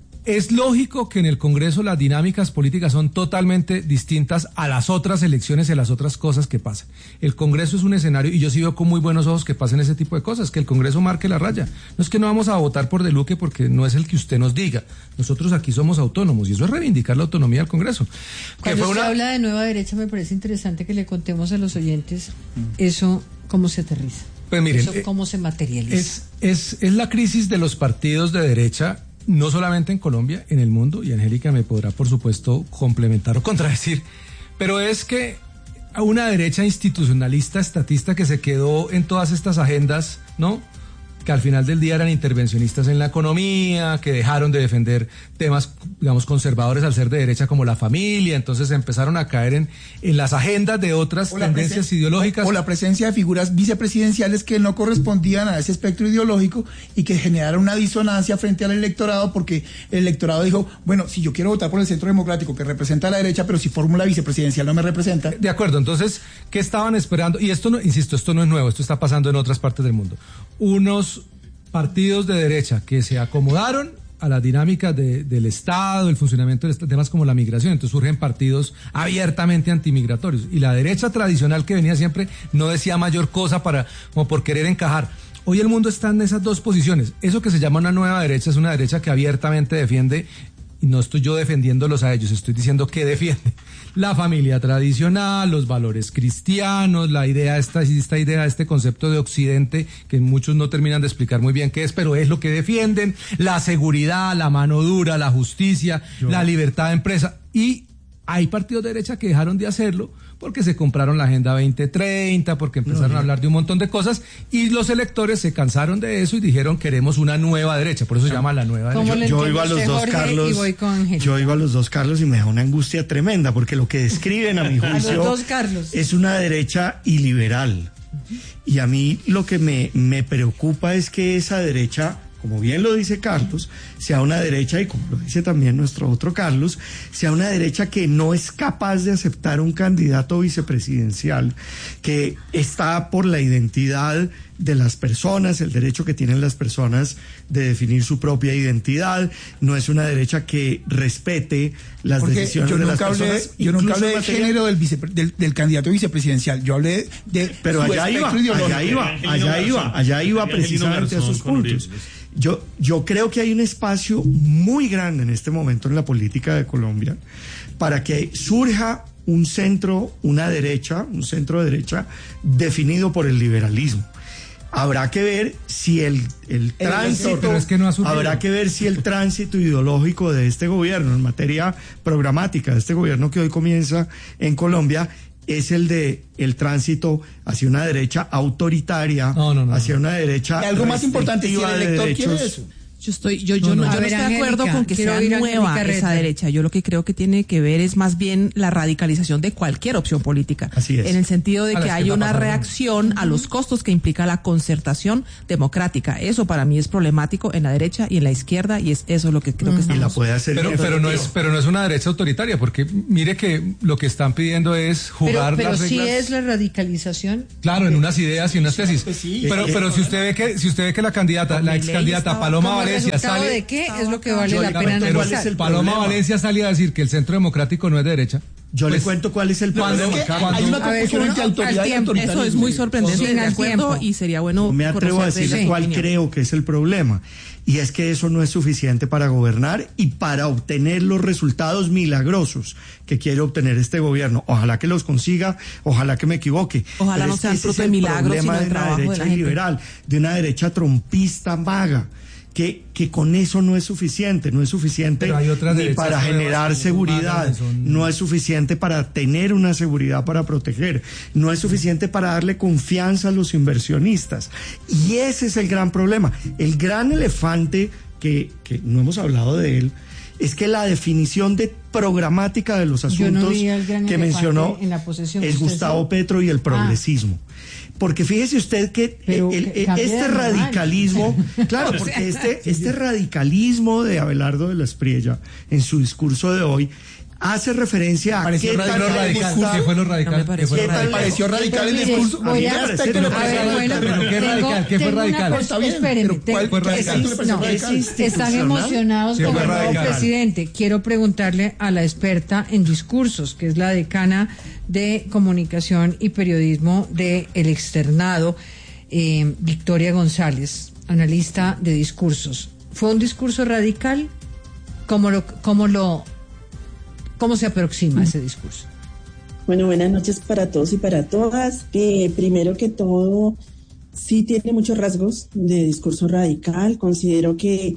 es lógico que en el Congreso las dinámicas políticas son totalmente distintas a las otras elecciones y a las otras cosas que pasan. El Congreso es un escenario, y yo sí veo con muy buenos ojos que pasen ese tipo de cosas, que el Congreso marque la raya. No es que no vamos a votar por De Luque porque no es el que usted nos diga. Nosotros aquí somos autónomos y eso es reivindicar la autonomía del Congreso. Cuando usted habla de nueva derecha me parece interesante que le contemos a los oyentes eso cómo se aterriza. Pues miren, eso cómo se materializa. Es la crisis de los partidos de derecha, no solamente en Colombia, en el mundo, y Angélica me podrá, por supuesto, complementar o contradecir, pero es que a una derecha institucionalista, estatista, que se quedó en todas estas agendas, ¿no?, que al final del día eran intervencionistas en la economía, que dejaron de defender temas, digamos, conservadores al ser de derecha como la familia, entonces empezaron a caer en las agendas de otras tendencias ideológicas. O la presencia de figuras vicepresidenciales que no correspondían a ese espectro ideológico y que generaron una disonancia frente al electorado, porque el electorado dijo, bueno, si yo quiero votar por el Centro Democrático que representa a la derecha, pero si fórmula vicepresidencial no me representa. De acuerdo, entonces, ¿qué estaban esperando? Y esto no, insisto, esto no es nuevo, esto está pasando en otras partes del mundo. Unos partidos de derecha que se acomodaron a las dinámicas del Estado, el funcionamiento de temas como la migración, entonces surgen partidos abiertamente antimigratorios, y la derecha tradicional que venía siempre no decía mayor cosa como por querer encajar. Hoy el mundo está en esas dos posiciones. Eso que se llama una nueva derecha es una derecha que abiertamente defiende, y no estoy yo defendiéndolos a ellos, estoy diciendo que defiende la familia tradicional, los valores cristianos, la idea, esta idea, este concepto de Occidente, que muchos no terminan de explicar muy bien qué es, pero es lo que defienden, la seguridad, la mano dura, la justicia, la libertad de empresa. Y hay partidos de derecha que dejaron de hacerlo porque se compraron la Agenda 2030, porque empezaron a hablar de un montón de cosas, y los electores se cansaron de eso y dijeron, queremos una nueva derecha, por eso se llama la nueva derecha. Yo iba a los dos, Carlos, y me da una angustia tremenda, porque lo que describen a mi juicio es una derecha iliberal. Y a mí lo que me preocupa es que esa derecha, como bien lo dice Carlos, sea una derecha, y como lo dice también nuestro otro Carlos, sea una derecha que no es capaz de aceptar un candidato vicepresidencial, que está por la identidad de las personas, el derecho que tienen las personas de definir su propia identidad. No es una derecha que respete las decisiones de las personas. Yo nunca hablé del género del candidato vicepresidencial, yo hablé de pero allá iba precisamente a esos puntos. Yo creo que hay un espacio muy grande en este momento en la política de Colombia para que surja un centro de derecha definido por el liberalismo. Habrá que ver si el tránsito, pero es que no habrá que ver si el tránsito ideológico de este gobierno en materia programática de este gobierno que hoy comienza en Colombia es el tránsito hacia una derecha autoritaria, hacia una derecha. Y algo más importante, si el elector quiere eso. Yo no estoy de acuerdo con que sea nueva esa derecha. Yo lo que creo que tiene que ver es más bien la radicalización de cualquier opción política. Así es. En el sentido de que hay una reacción a los costos que implica la concertación democrática. Eso para mí es problemático en la derecha y en la izquierda, y es eso lo que creo que estamos. Y la puede hacer. Pero no es una derecha autoritaria, porque mire que lo que están pidiendo es jugar pero las reglas. sí es la radicalización. Claro, en unas ideas y unas tesis. Pues sí. Pero si usted ve que la ex candidata Paloma Valencia sale, ¿de qué es lo que vale la pena analizar? Paloma Valencia sale a decir que el Centro Democrático no es derecha. Yo le cuento cuál es el problema. Hay una confusión entre autoridad y autoritarismo. Eso es muy sorprendente, de acuerdo, y sería bueno. Me atrevo a decirle cuál creo que es el problema. Y es que eso no es suficiente para gobernar y para obtener los resultados milagrosos que quiere obtener este gobierno. Ojalá que los consiga, ojalá que me equivoque. Ojalá no sean fruto de milagros, sino el trabajo de la gente. De una derecha liberal, de una derecha trompista vaga. Que con eso no es suficiente ni para generar seguridad, no es suficiente para tener una seguridad para proteger, no es suficiente para darle confianza a los inversionistas. Y ese es el gran problema. El gran elefante que no hemos hablado de él es que la definición de programática de los asuntos que mencionó es Gustavo Petro y el progresismo. Porque fíjese usted que este radicalismo, claro, porque este radicalismo de Abelardo de la Espriella en su discurso de hoy hace referencia a ¿Qué fue lo radical? Pareció radical el discurso. ¿Qué fue radical? Espérenme. Están emocionados con el nuevo presidente. Quiero preguntarle a la experta en discursos, que es la decana de Comunicación y Periodismo de El Externado, Victoria González, analista de discursos. ¿Fue un discurso radical? ¿Cómo se aproxima ese discurso? Bueno, buenas noches para todos y para todas. Primero que todo, sí tiene muchos rasgos de discurso radical. Considero que,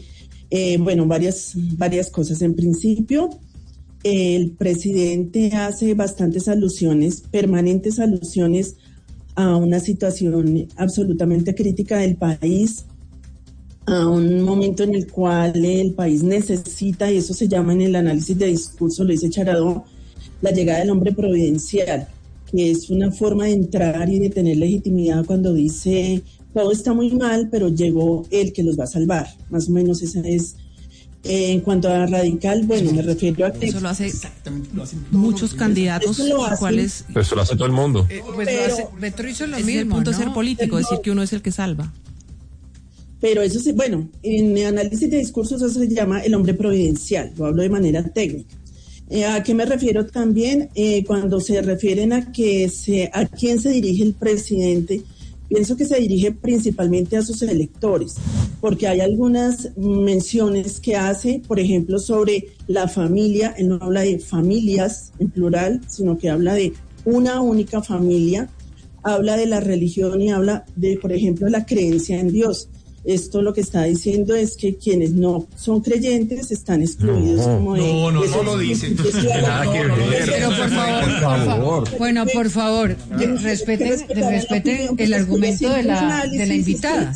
varias cosas. En principio, el presidente hace bastantes alusiones, permanentes alusiones a una situación absolutamente crítica del país, a un momento en el cual el país necesita, y eso se llama en el análisis de discurso, lo dice Charadó, la llegada del hombre providencial, que es una forma de entrar y de tener legitimidad cuando dice todo está muy mal, pero llegó el que los va a salvar. Más o menos esa es. En cuanto a radical, bueno, me refiero a que eso lo hace muchos candidatos, cuales. Pero eso lo hace todo el mundo. Petro hizo lo mismo, el punto de ser político, decir que uno es el que salva. Pero eso sí, bueno, en el análisis de discursos eso se llama el hombre providencial, lo hablo de manera técnica. ¿A qué me refiero también? Cuando se refieren a quién se dirige el presidente, pienso que se dirige principalmente a sus electores, porque hay algunas menciones que hace, por ejemplo, sobre la familia. Él no habla de familias en plural, sino que habla de una única familia, habla de la religión y habla de, por ejemplo, la creencia en Dios. Esto lo que está diciendo es que quienes no son creyentes están excluidos. No lo dice. Pero por favor, respeten el argumento de la invitada.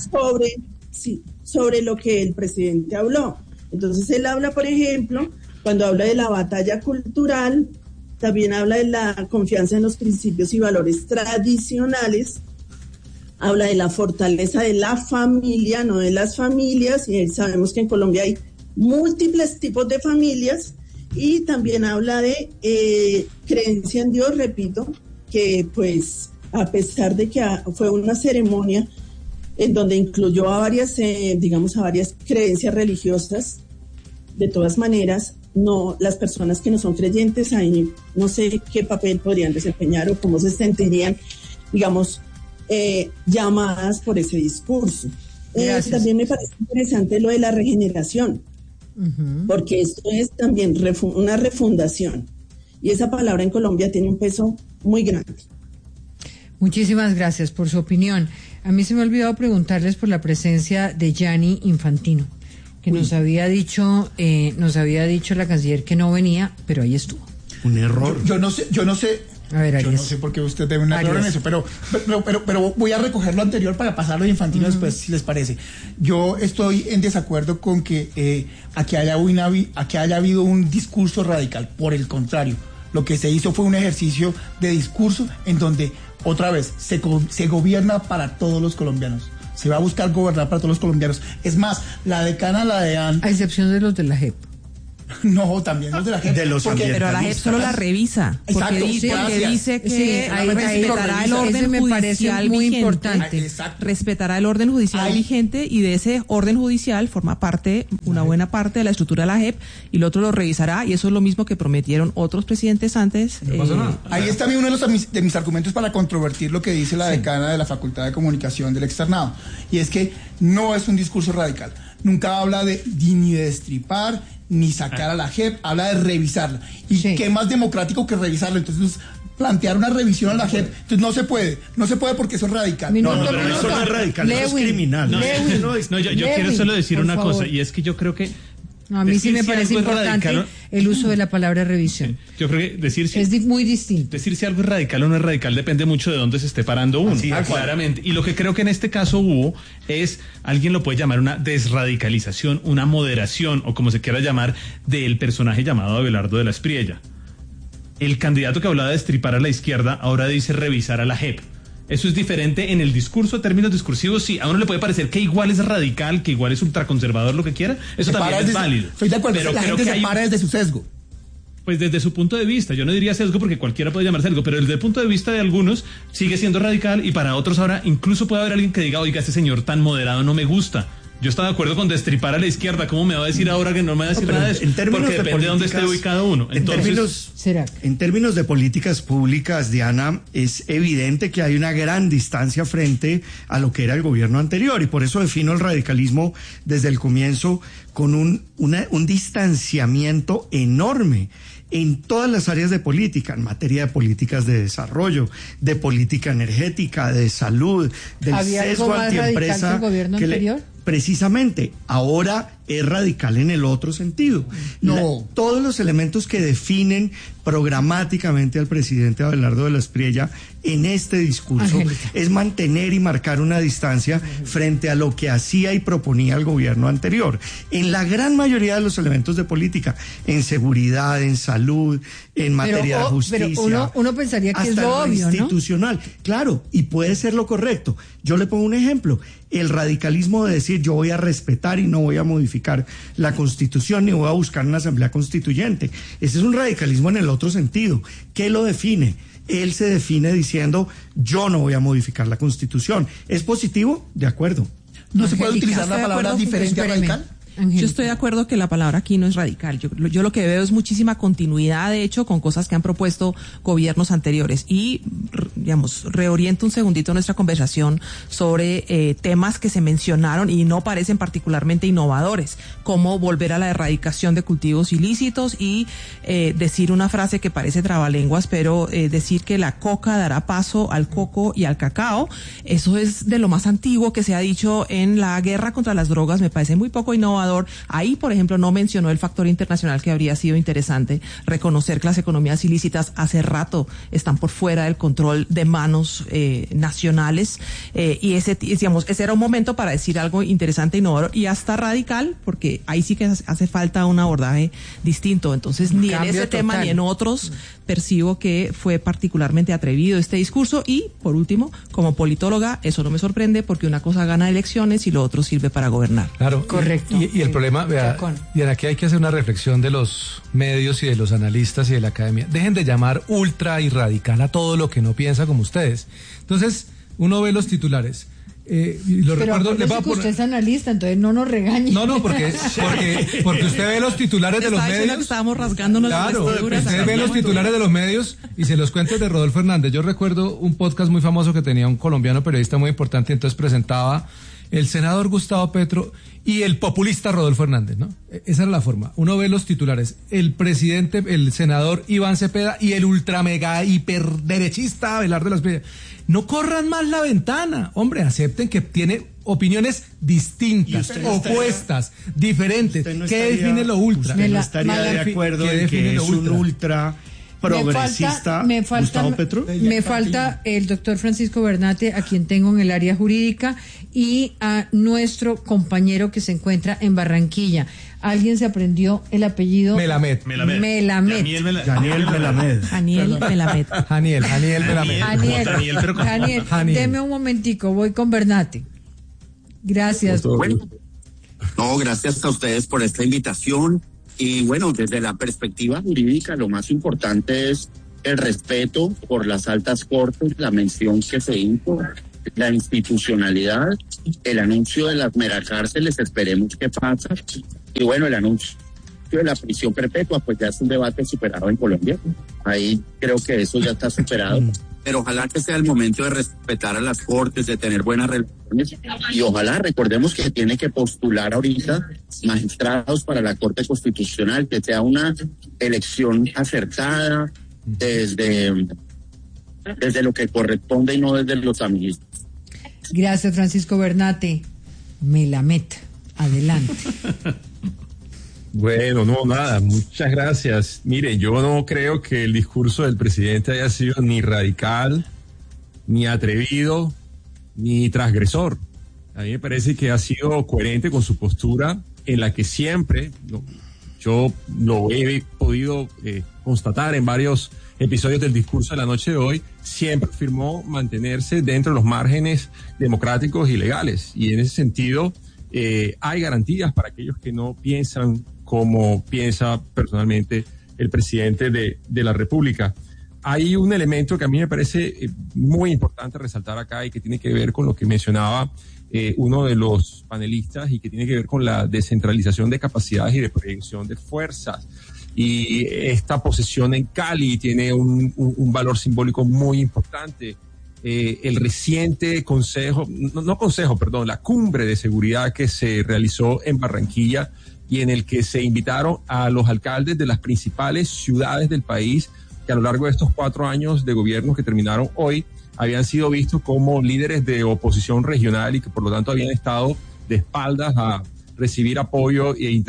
Sobre lo que el presidente habló. Entonces él habla, por ejemplo, cuando habla de la batalla cultural, también habla de la confianza en los principios y valores tradicionales. Habla de la fortaleza de la familia, no de las familias, y sabemos que en Colombia hay múltiples tipos de familias, y también habla de creencia en Dios, repito, que pues a pesar de que fue una ceremonia en donde incluyó a varias creencias religiosas, de todas maneras, no, las personas que no son creyentes, ahí no sé qué papel podrían desempeñar o cómo se sentirían, digamos, llamadas por ese discurso. También me parece interesante lo de la regeneración, porque esto es también una refundación, y esa palabra en Colombia tiene un peso muy grande. Muchísimas gracias por su opinión. A mí se me ha olvidado preguntarles por la presencia de Gianni Infantino, que nos había dicho la canciller que no venía, pero ahí estuvo. Un error. Yo no sé. A ver, yo no sé por qué usted debe un error en eso, pero voy a recoger lo anterior para pasarlo de Infantino después, si les parece. Yo estoy en desacuerdo con que aquí haya habido un discurso radical. Por el contrario, lo que se hizo fue un ejercicio de discurso en donde, otra vez, se gobierna para todos los colombianos. Se va a buscar gobernar para todos los colombianos. Es más, la decana, la DEAN... A excepción de los de la JEP. No, también los de la JEP. Pero la JEP solo la revisa. Porque dice que respetará el orden judicial vigente. Respetará el orden judicial vigente, y de ese orden judicial forma parte, una buena parte de la estructura de la JEP, y el otro lo revisará, y eso es lo mismo que prometieron otros presidentes antes. No pasa nada. Ahí está uno de mis argumentos para controvertir lo que dice la decana de la Facultad de Comunicación del Externado, y es que no es un discurso radical. Nunca habla ni de destripar, ni sacar a la JEP, habla de revisarla. Y qué más democrático que revisarla. Entonces, plantear una revisión a la JEP, entonces no se puede porque eso es radical. Eso no es radical, eso es criminal. Yo quiero solo decir una cosa, y es que yo creo que... No, a mí sí me parece importante el uso de la palabra revisión. Yo creo que es muy distinto. Decir si algo es radical o no es radical depende mucho de dónde se esté parando uno. Claramente. Y lo que creo que en este caso hubo es, alguien lo puede llamar una desradicalización, una moderación, o como se quiera llamar, del personaje llamado Abelardo de la Espriella. El candidato que hablaba de destripar a la izquierda ahora dice revisar a la JEP. Eso es diferente en el discurso, en términos discursivos. Sí, a uno le puede parecer que igual es radical, que igual es ultraconservador, lo que quiera. Eso también es válido. Estoy de acuerdo, pero la gente se para desde su sesgo. Pues desde su punto de vista, yo no diría sesgo porque cualquiera puede llamarse sesgo, pero desde el punto de vista de algunos sigue siendo radical, y para otros ahora incluso puede haber alguien que diga, oiga, este señor tan moderado no me gusta. Yo estaba de acuerdo con destripar a la izquierda. ¿Cómo me va a decir ahora que no me va a decir nada de eso? Porque depende de dónde esté ubicado uno. Entonces, en términos de políticas públicas, Diana, es evidente que hay una gran distancia frente a lo que era el gobierno anterior, y por eso defino el radicalismo desde el comienzo con un distanciamiento enorme en todas las áreas de política, en materia de políticas de desarrollo, de política energética, de salud, del sesgo antiempresa. ¿El gobierno anterior? Precisamente, ahora es radical en el otro sentido. Todos los elementos que definen programáticamente al presidente Abelardo de la Espriella en este discurso es mantener y marcar una distancia frente a lo que hacía y proponía el gobierno anterior. En la gran mayoría de los elementos de política, en seguridad, en salud, en materia de justicia. Pero uno pensaría que es lo obvio, institucional, ¿no? Claro, y puede ser lo correcto. Yo le pongo un ejemplo. El radicalismo de decir yo voy a respetar y no voy a modificar la Constitución ni voy a buscar una asamblea constituyente. Ese es un radicalismo en el otro sentido. ¿Qué lo define? Él se define diciendo yo no voy a modificar la Constitución. ¿Es positivo? De acuerdo. ¿No se puede utilizar la palabra diferente a radical? Yo estoy de acuerdo que la palabra aquí no es radical. Yo lo que veo es muchísima continuidad, de hecho, con cosas que han propuesto gobiernos anteriores. Y, digamos, reoriento un segundito nuestra conversación sobre temas que se mencionaron y no parecen particularmente innovadores, como volver a la erradicación de cultivos ilícitos y decir una frase que parece trabalenguas, pero decir que la coca dará paso al coco y al cacao. Eso es de lo más antiguo que se ha dicho en la guerra contra las drogas. Me parece muy poco innovador. Ahí, por ejemplo, no mencionó el factor internacional, que habría sido interesante reconocer que las economías ilícitas hace rato están por fuera del control de manos nacionales, y ese era un momento para decir algo interesante, innovador y hasta radical, porque ahí sí que hace falta un abordaje distinto. Entonces, ni en ese tema ni en otros percibo que fue particularmente atrevido este discurso. Y, por último, como politóloga, eso no me sorprende, porque una cosa gana elecciones y lo otro sirve para gobernar. Claro, correcto. Y el problema, vea, Diana, aquí hay que hacer una reflexión de los medios y de los analistas y de la academia. Dejen de llamar ultra y radical a todo lo que no piensa como ustedes. Entonces, uno ve los titulares. Y lo pero recuerdo, que usted es analista, entonces no nos regañe. No, porque usted ve los titulares de los medios. Que estábamos rasgándonos claro, usted ve los titulares de los medios y se los cuento de Rodolfo Hernández. Yo recuerdo un podcast muy famoso que tenía un colombiano periodista muy importante, entonces presentaba el senador Gustavo Petro y el populista Rodolfo Hernández, ¿no? Esa era la forma. Uno ve los titulares, el presidente, el senador Iván Cepeda y el ultra mega hiperderechista Abelardo de las Espriellas. No corran más la ventana, hombre, acepten que tiene opiniones distintas, opuestas, diferentes. ¿Qué define lo ultra? Usted no estaría de acuerdo en que es un ultra progresista Gustavo Petro. Me falta el doctor Francisco Bernate, a quien tengo en el área jurídica, y a nuestro compañero que se encuentra en Barranquilla. Alguien se aprendió el apellido Melamed. Daniel Melamed. Daniel, deme un momentico, voy con Bernate. Gracias. Bueno, no, gracias a ustedes por esta invitación. Y bueno, desde la perspectiva jurídica, lo más importante es el respeto por las altas cortes, la mención que se hizo, la institucionalidad, el anuncio de las megacárceles, esperemos que pasa. Y bueno, el anuncio de la prisión perpetua, pues ya es un debate superado en Colombia. Ahí creo que eso ya está superado. Pero ojalá que sea el momento de respetar a las cortes, de tener buenas relaciones, y ojalá, recordemos que tiene que postular ahorita magistrados para la Corte Constitucional, que sea una elección acertada desde lo que corresponde y no desde los amiguitos. Gracias, Francisco Bernate. Melamed, adelante. Bueno, no, nada, muchas gracias. Mire, yo no creo que el discurso del presidente haya sido ni radical, ni atrevido, ni transgresor. A mí me parece que ha sido coherente con su postura, en la que siempre, yo lo he podido constatar en varios episodios del discurso de la noche de hoy, siempre afirmó mantenerse dentro de los márgenes democráticos y legales. Y en ese sentido, hay garantías para aquellos que no piensan como piensa personalmente el presidente de la República. Hay un elemento que a mí me parece muy importante resaltar acá y que tiene que ver con lo que mencionaba uno de los panelistas y que tiene que ver con la descentralización de capacidades y de proyección de fuerzas. Y esta posesión en Cali tiene un valor simbólico muy importante. El reciente la cumbre de seguridad que se realizó en Barranquilla y en el que se invitaron a los alcaldes de las principales ciudades del país que a lo largo de estos 4 años de gobierno que terminaron hoy habían sido vistos como líderes de oposición regional y que por lo tanto habían estado de espaldas a recibir apoyo e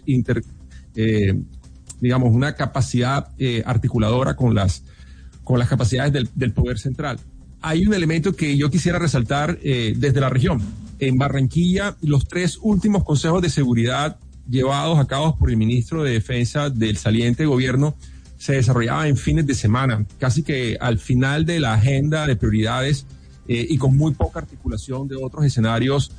digamos, una capacidad articuladora con las capacidades del poder central. Hay un elemento que yo quisiera resaltar desde la región. En Barranquilla, los 3 últimos consejos de seguridad llevados a cabo por el ministro de Defensa del saliente gobierno se desarrollaban en fines de semana, casi que al final de la agenda de prioridades y con muy poca articulación de otros escenarios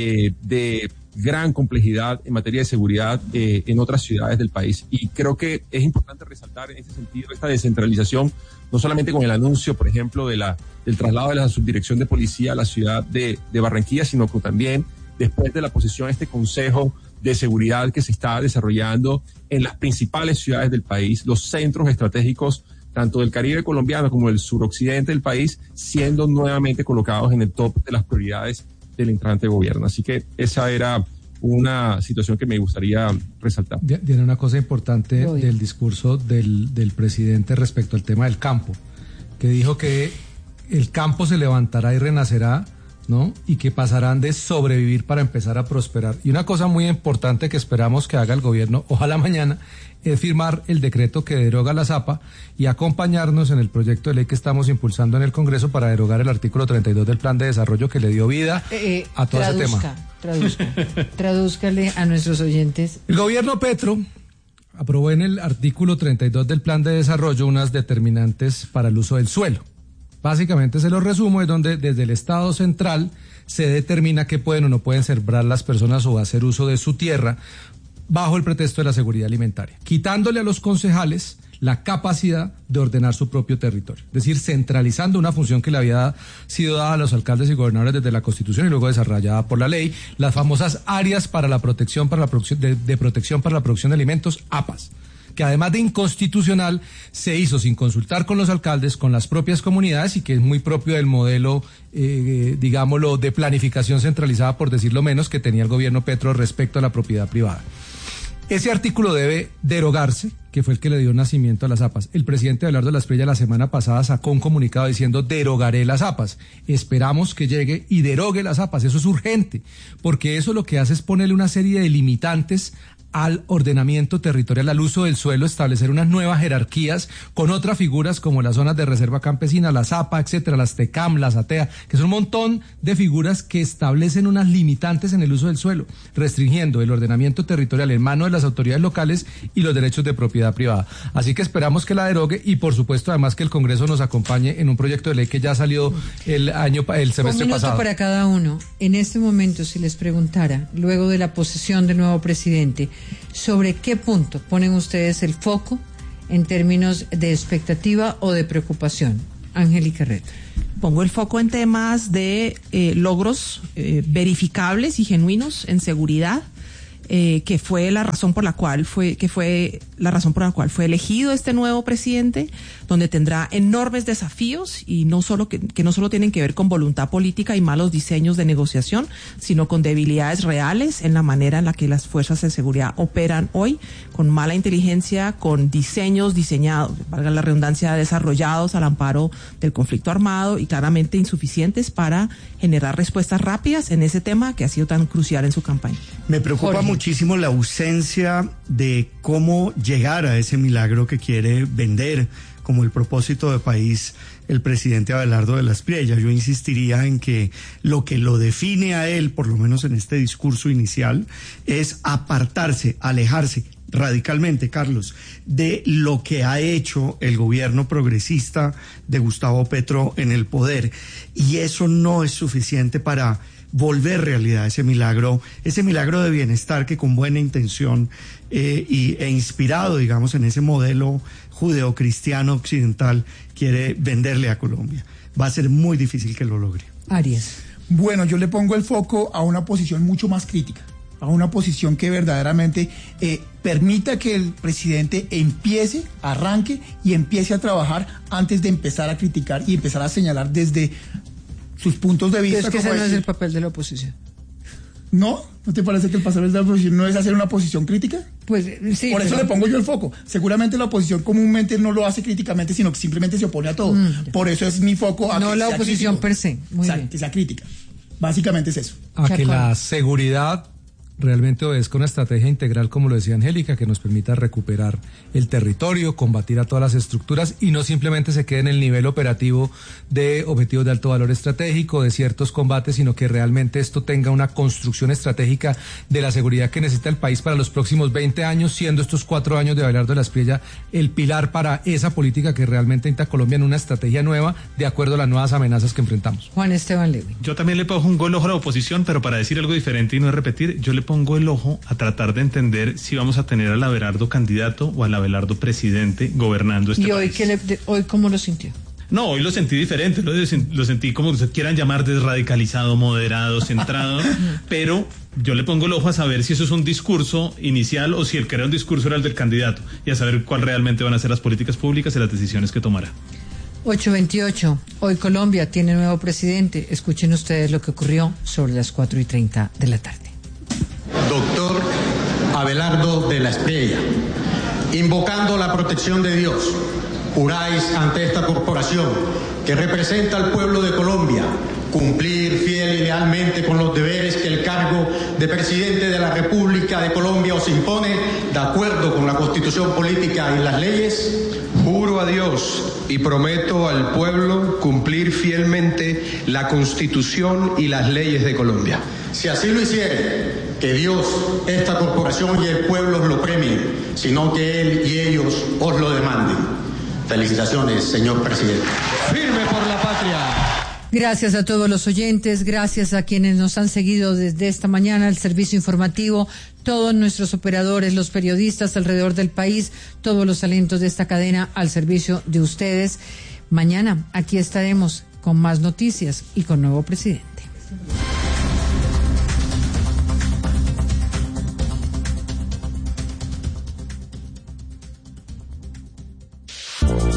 de gran complejidad en materia de seguridad en otras ciudades del país. Y creo que es importante resaltar en ese sentido esta descentralización, no solamente con el anuncio, por ejemplo, del traslado de la subdirección de policía a la ciudad de Barranquilla, sino que también después de la posesión de este Consejo de Seguridad que se está desarrollando en las principales ciudades del país, los centros estratégicos tanto del Caribe colombiano como del suroccidente del país, siendo nuevamente colocados en el top de las prioridades del entrante gobierno. Así que esa era una situación que me gustaría resaltar. Tiene una cosa importante del discurso del presidente respecto al tema del campo, que dijo que el campo se levantará y renacerá, ¿no? Y que pasarán de sobrevivir para empezar a prosperar. Y una cosa muy importante que esperamos que haga el gobierno, ojalá mañana, es firmar el decreto que deroga la ZAPA y acompañarnos en el proyecto de ley que estamos impulsando en el Congreso para derogar el artículo 32 del Plan de Desarrollo que le dio vida a todo ese tema. Tradúzcale a nuestros oyentes. El gobierno Petro aprobó en el artículo 32 del Plan de Desarrollo unas determinantes para el uso del suelo. Básicamente se lo resumo, es donde desde el Estado central se determina qué pueden o no pueden sembrar las personas o hacer uso de su tierra bajo el pretexto de la seguridad alimentaria, quitándole a los concejales la capacidad de ordenar su propio territorio, es decir, centralizando una función que le había sido dada a los alcaldes y gobernadores desde la Constitución y luego desarrollada por la ley, las famosas áreas para la protección para la producción de alimentos, APAS. que además de inconstitucional, se hizo sin consultar con los alcaldes, con las propias comunidades, y que es muy propio del modelo, digámoslo, de planificación centralizada, por decirlo menos, que tenía el gobierno Petro respecto a la propiedad privada. Ese artículo debe derogarse, que fue el que le dio nacimiento a las APAs. El presidente Abelardo de la Espriella la semana pasada sacó un comunicado diciendo: derogaré las APAs. Esperamos que llegue y derogue las APAs. Eso es urgente, porque eso lo que hace es ponerle una serie de limitantes al ordenamiento territorial, al uso del suelo, establecer unas nuevas jerarquías con otras figuras como las zonas de reserva campesina, las APA, etcétera, las TECAM, las ATEA, que son un montón de figuras que establecen unas limitantes en el uso del suelo, restringiendo el ordenamiento territorial en manos de las autoridades locales y los derechos de propiedad privada. Así que esperamos que la derogue y, por supuesto, además que el Congreso nos acompañe en un proyecto de ley que ya salió el semestre pasado. Un minuto para cada uno. En este momento, si les preguntara, luego de la posesión del nuevo presidente, ¿sobre qué punto ponen ustedes el foco en términos de expectativa o de preocupación? Angélica Herrera. Pongo el foco en temas de logros verificables y genuinos en seguridad, que fue la razón por la cual fue elegido este nuevo presidente, donde tendrá enormes desafíos y no solo que no solo tienen que ver con voluntad política y malos diseños de negociación, sino con debilidades reales en la manera en la que las fuerzas de seguridad operan hoy, con mala inteligencia, con diseños diseñados, valga la redundancia, desarrollados al amparo del conflicto armado y claramente insuficientes para generar respuestas rápidas en ese tema que ha sido tan crucial en su campaña. Me preocupa muchísimo la ausencia de cómo llegar a ese milagro que quiere vender como el propósito de país el presidente Abelardo de la Espriella. Yo insistiría en que lo define a él, por lo menos en este discurso inicial, es apartarse, alejarse radicalmente, Carlos, de lo que ha hecho el gobierno progresista de Gustavo Petro en el poder. Y eso no es suficiente para volver realidad ese milagro de bienestar que con buena intención e inspirado, digamos, en ese modelo judeocristiano occidental quiere venderle a Colombia. Va a ser muy difícil que lo logre. Arias. Bueno, yo le pongo el foco a una posición mucho más crítica, a una posición que verdaderamente permita que el presidente arranque y empiece a trabajar antes de empezar a criticar y empezar a señalar desde sus puntos de vista. Pero es que ese no es el papel de la oposición. ¿No? ¿No te parece que el papel de la oposición no es hacer una posición crítica? Pues sí. Por eso le pongo yo el foco. Seguramente la oposición comúnmente no lo hace críticamente, sino que simplemente se opone a todo. Por eso es mi foco a no que la sea oposición crítico. Per se. Muy bien. Que sea crítica. Básicamente es eso. A que la seguridad realmente obedezca una estrategia integral, como lo decía Angélica, que nos permita recuperar el territorio, combatir a todas las estructuras y no simplemente se quede en el nivel operativo de objetivos de alto valor estratégico, de ciertos combates, sino que realmente esto tenga una construcción estratégica de la seguridad que necesita el país para los próximos 20 años, siendo estos 4 años de Abelardo de la Espriella el pilar para esa política que realmente necesita Colombia en una estrategia nueva, de acuerdo a las nuevas amenazas que enfrentamos. Juan Esteban Lewin. Yo también le pongo el ojo a la oposición, pero para decir algo diferente y no repetir, yo le pongo el ojo a tratar de entender si vamos a tener al Abelardo candidato o al Abelardo presidente gobernando este país. ¿Y hoy cómo lo sintió? No, hoy lo sentí diferente, lo sentí como ustedes quieran llamar, desradicalizado, moderado, centrado, pero yo le pongo el ojo a saber si eso es un discurso inicial o si el que era un discurso era el del candidato y a saber cuál realmente van a ser las políticas públicas y las decisiones que tomará. 8:28. Hoy Colombia tiene nuevo presidente. Escuchen ustedes lo que ocurrió sobre las 4:30 de la tarde. Doctor Abelardo de la Espriella, invocando la protección de Dios, juráis ante esta corporación que representa al pueblo de Colombia cumplir fiel y lealmente con los deberes que el cargo de presidente de la República de Colombia os impone, de acuerdo con la Constitución política y las leyes. Juro a Dios y prometo al pueblo cumplir fielmente la Constitución y las leyes de Colombia. Si así lo hiciere, que Dios, esta corporación y el pueblo os lo premien, sino que Él y ellos os lo demanden. Felicitaciones, señor presidente. Firme por la patria. Gracias a todos los oyentes, gracias a quienes nos han seguido desde esta mañana, el servicio informativo, todos nuestros operadores, los periodistas alrededor del país, todos los talentos de esta cadena al servicio de ustedes. Mañana aquí estaremos con más noticias y con nuevo presidente.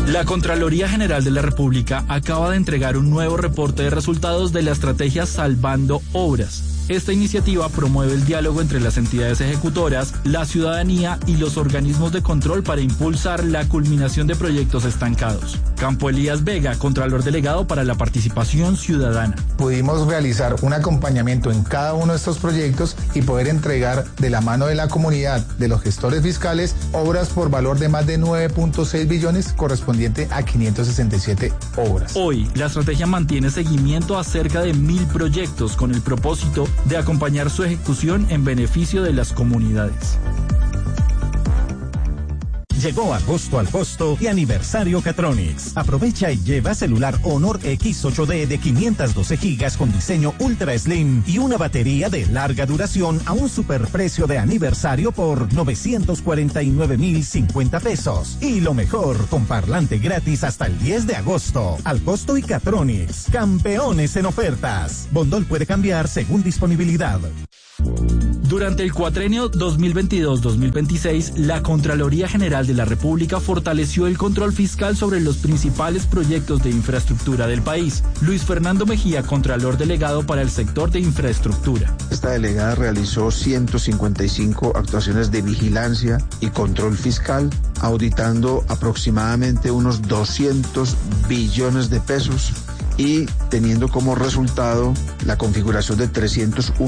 La Contraloría General de la República acaba de entregar un nuevo reporte de resultados de la estrategia Salvando Obras. Esta iniciativa promueve el diálogo entre las entidades ejecutoras, la ciudadanía y los organismos de control para impulsar la culminación de proyectos estancados. Campo Elías Vega, Contralor Delegado para la Participación Ciudadana. Pudimos realizar un acompañamiento en cada uno de estos proyectos y poder entregar de la mano de la comunidad, de los gestores fiscales, obras por valor de más de 9.6 billones correspondiente a 567 obras. Hoy, la estrategia mantiene seguimiento a cerca de 1.000 proyectos con el propósito de acompañar su ejecución en beneficio de las comunidades. Llegó agosto al costo y aniversario Catronics. Aprovecha y lleva celular Honor X8D de 512 gigas con diseño ultra slim y una batería de larga duración a un superprecio de aniversario por 949,050 pesos. Y lo mejor, con parlante gratis hasta el 10 de agosto. Al costo y Catronics, campeones en ofertas. Bondol puede cambiar según disponibilidad. Durante el cuatrenio 2022-2026, la Contraloría General de la República fortaleció el control fiscal sobre los principales proyectos de infraestructura del país. Luis Fernando Mejía, Contralor Delegado para el sector de infraestructura. Esta delegada realizó 155 actuaciones de vigilancia y control fiscal, auditando aproximadamente unos 200 billones de pesos y teniendo como resultado la configuración de 301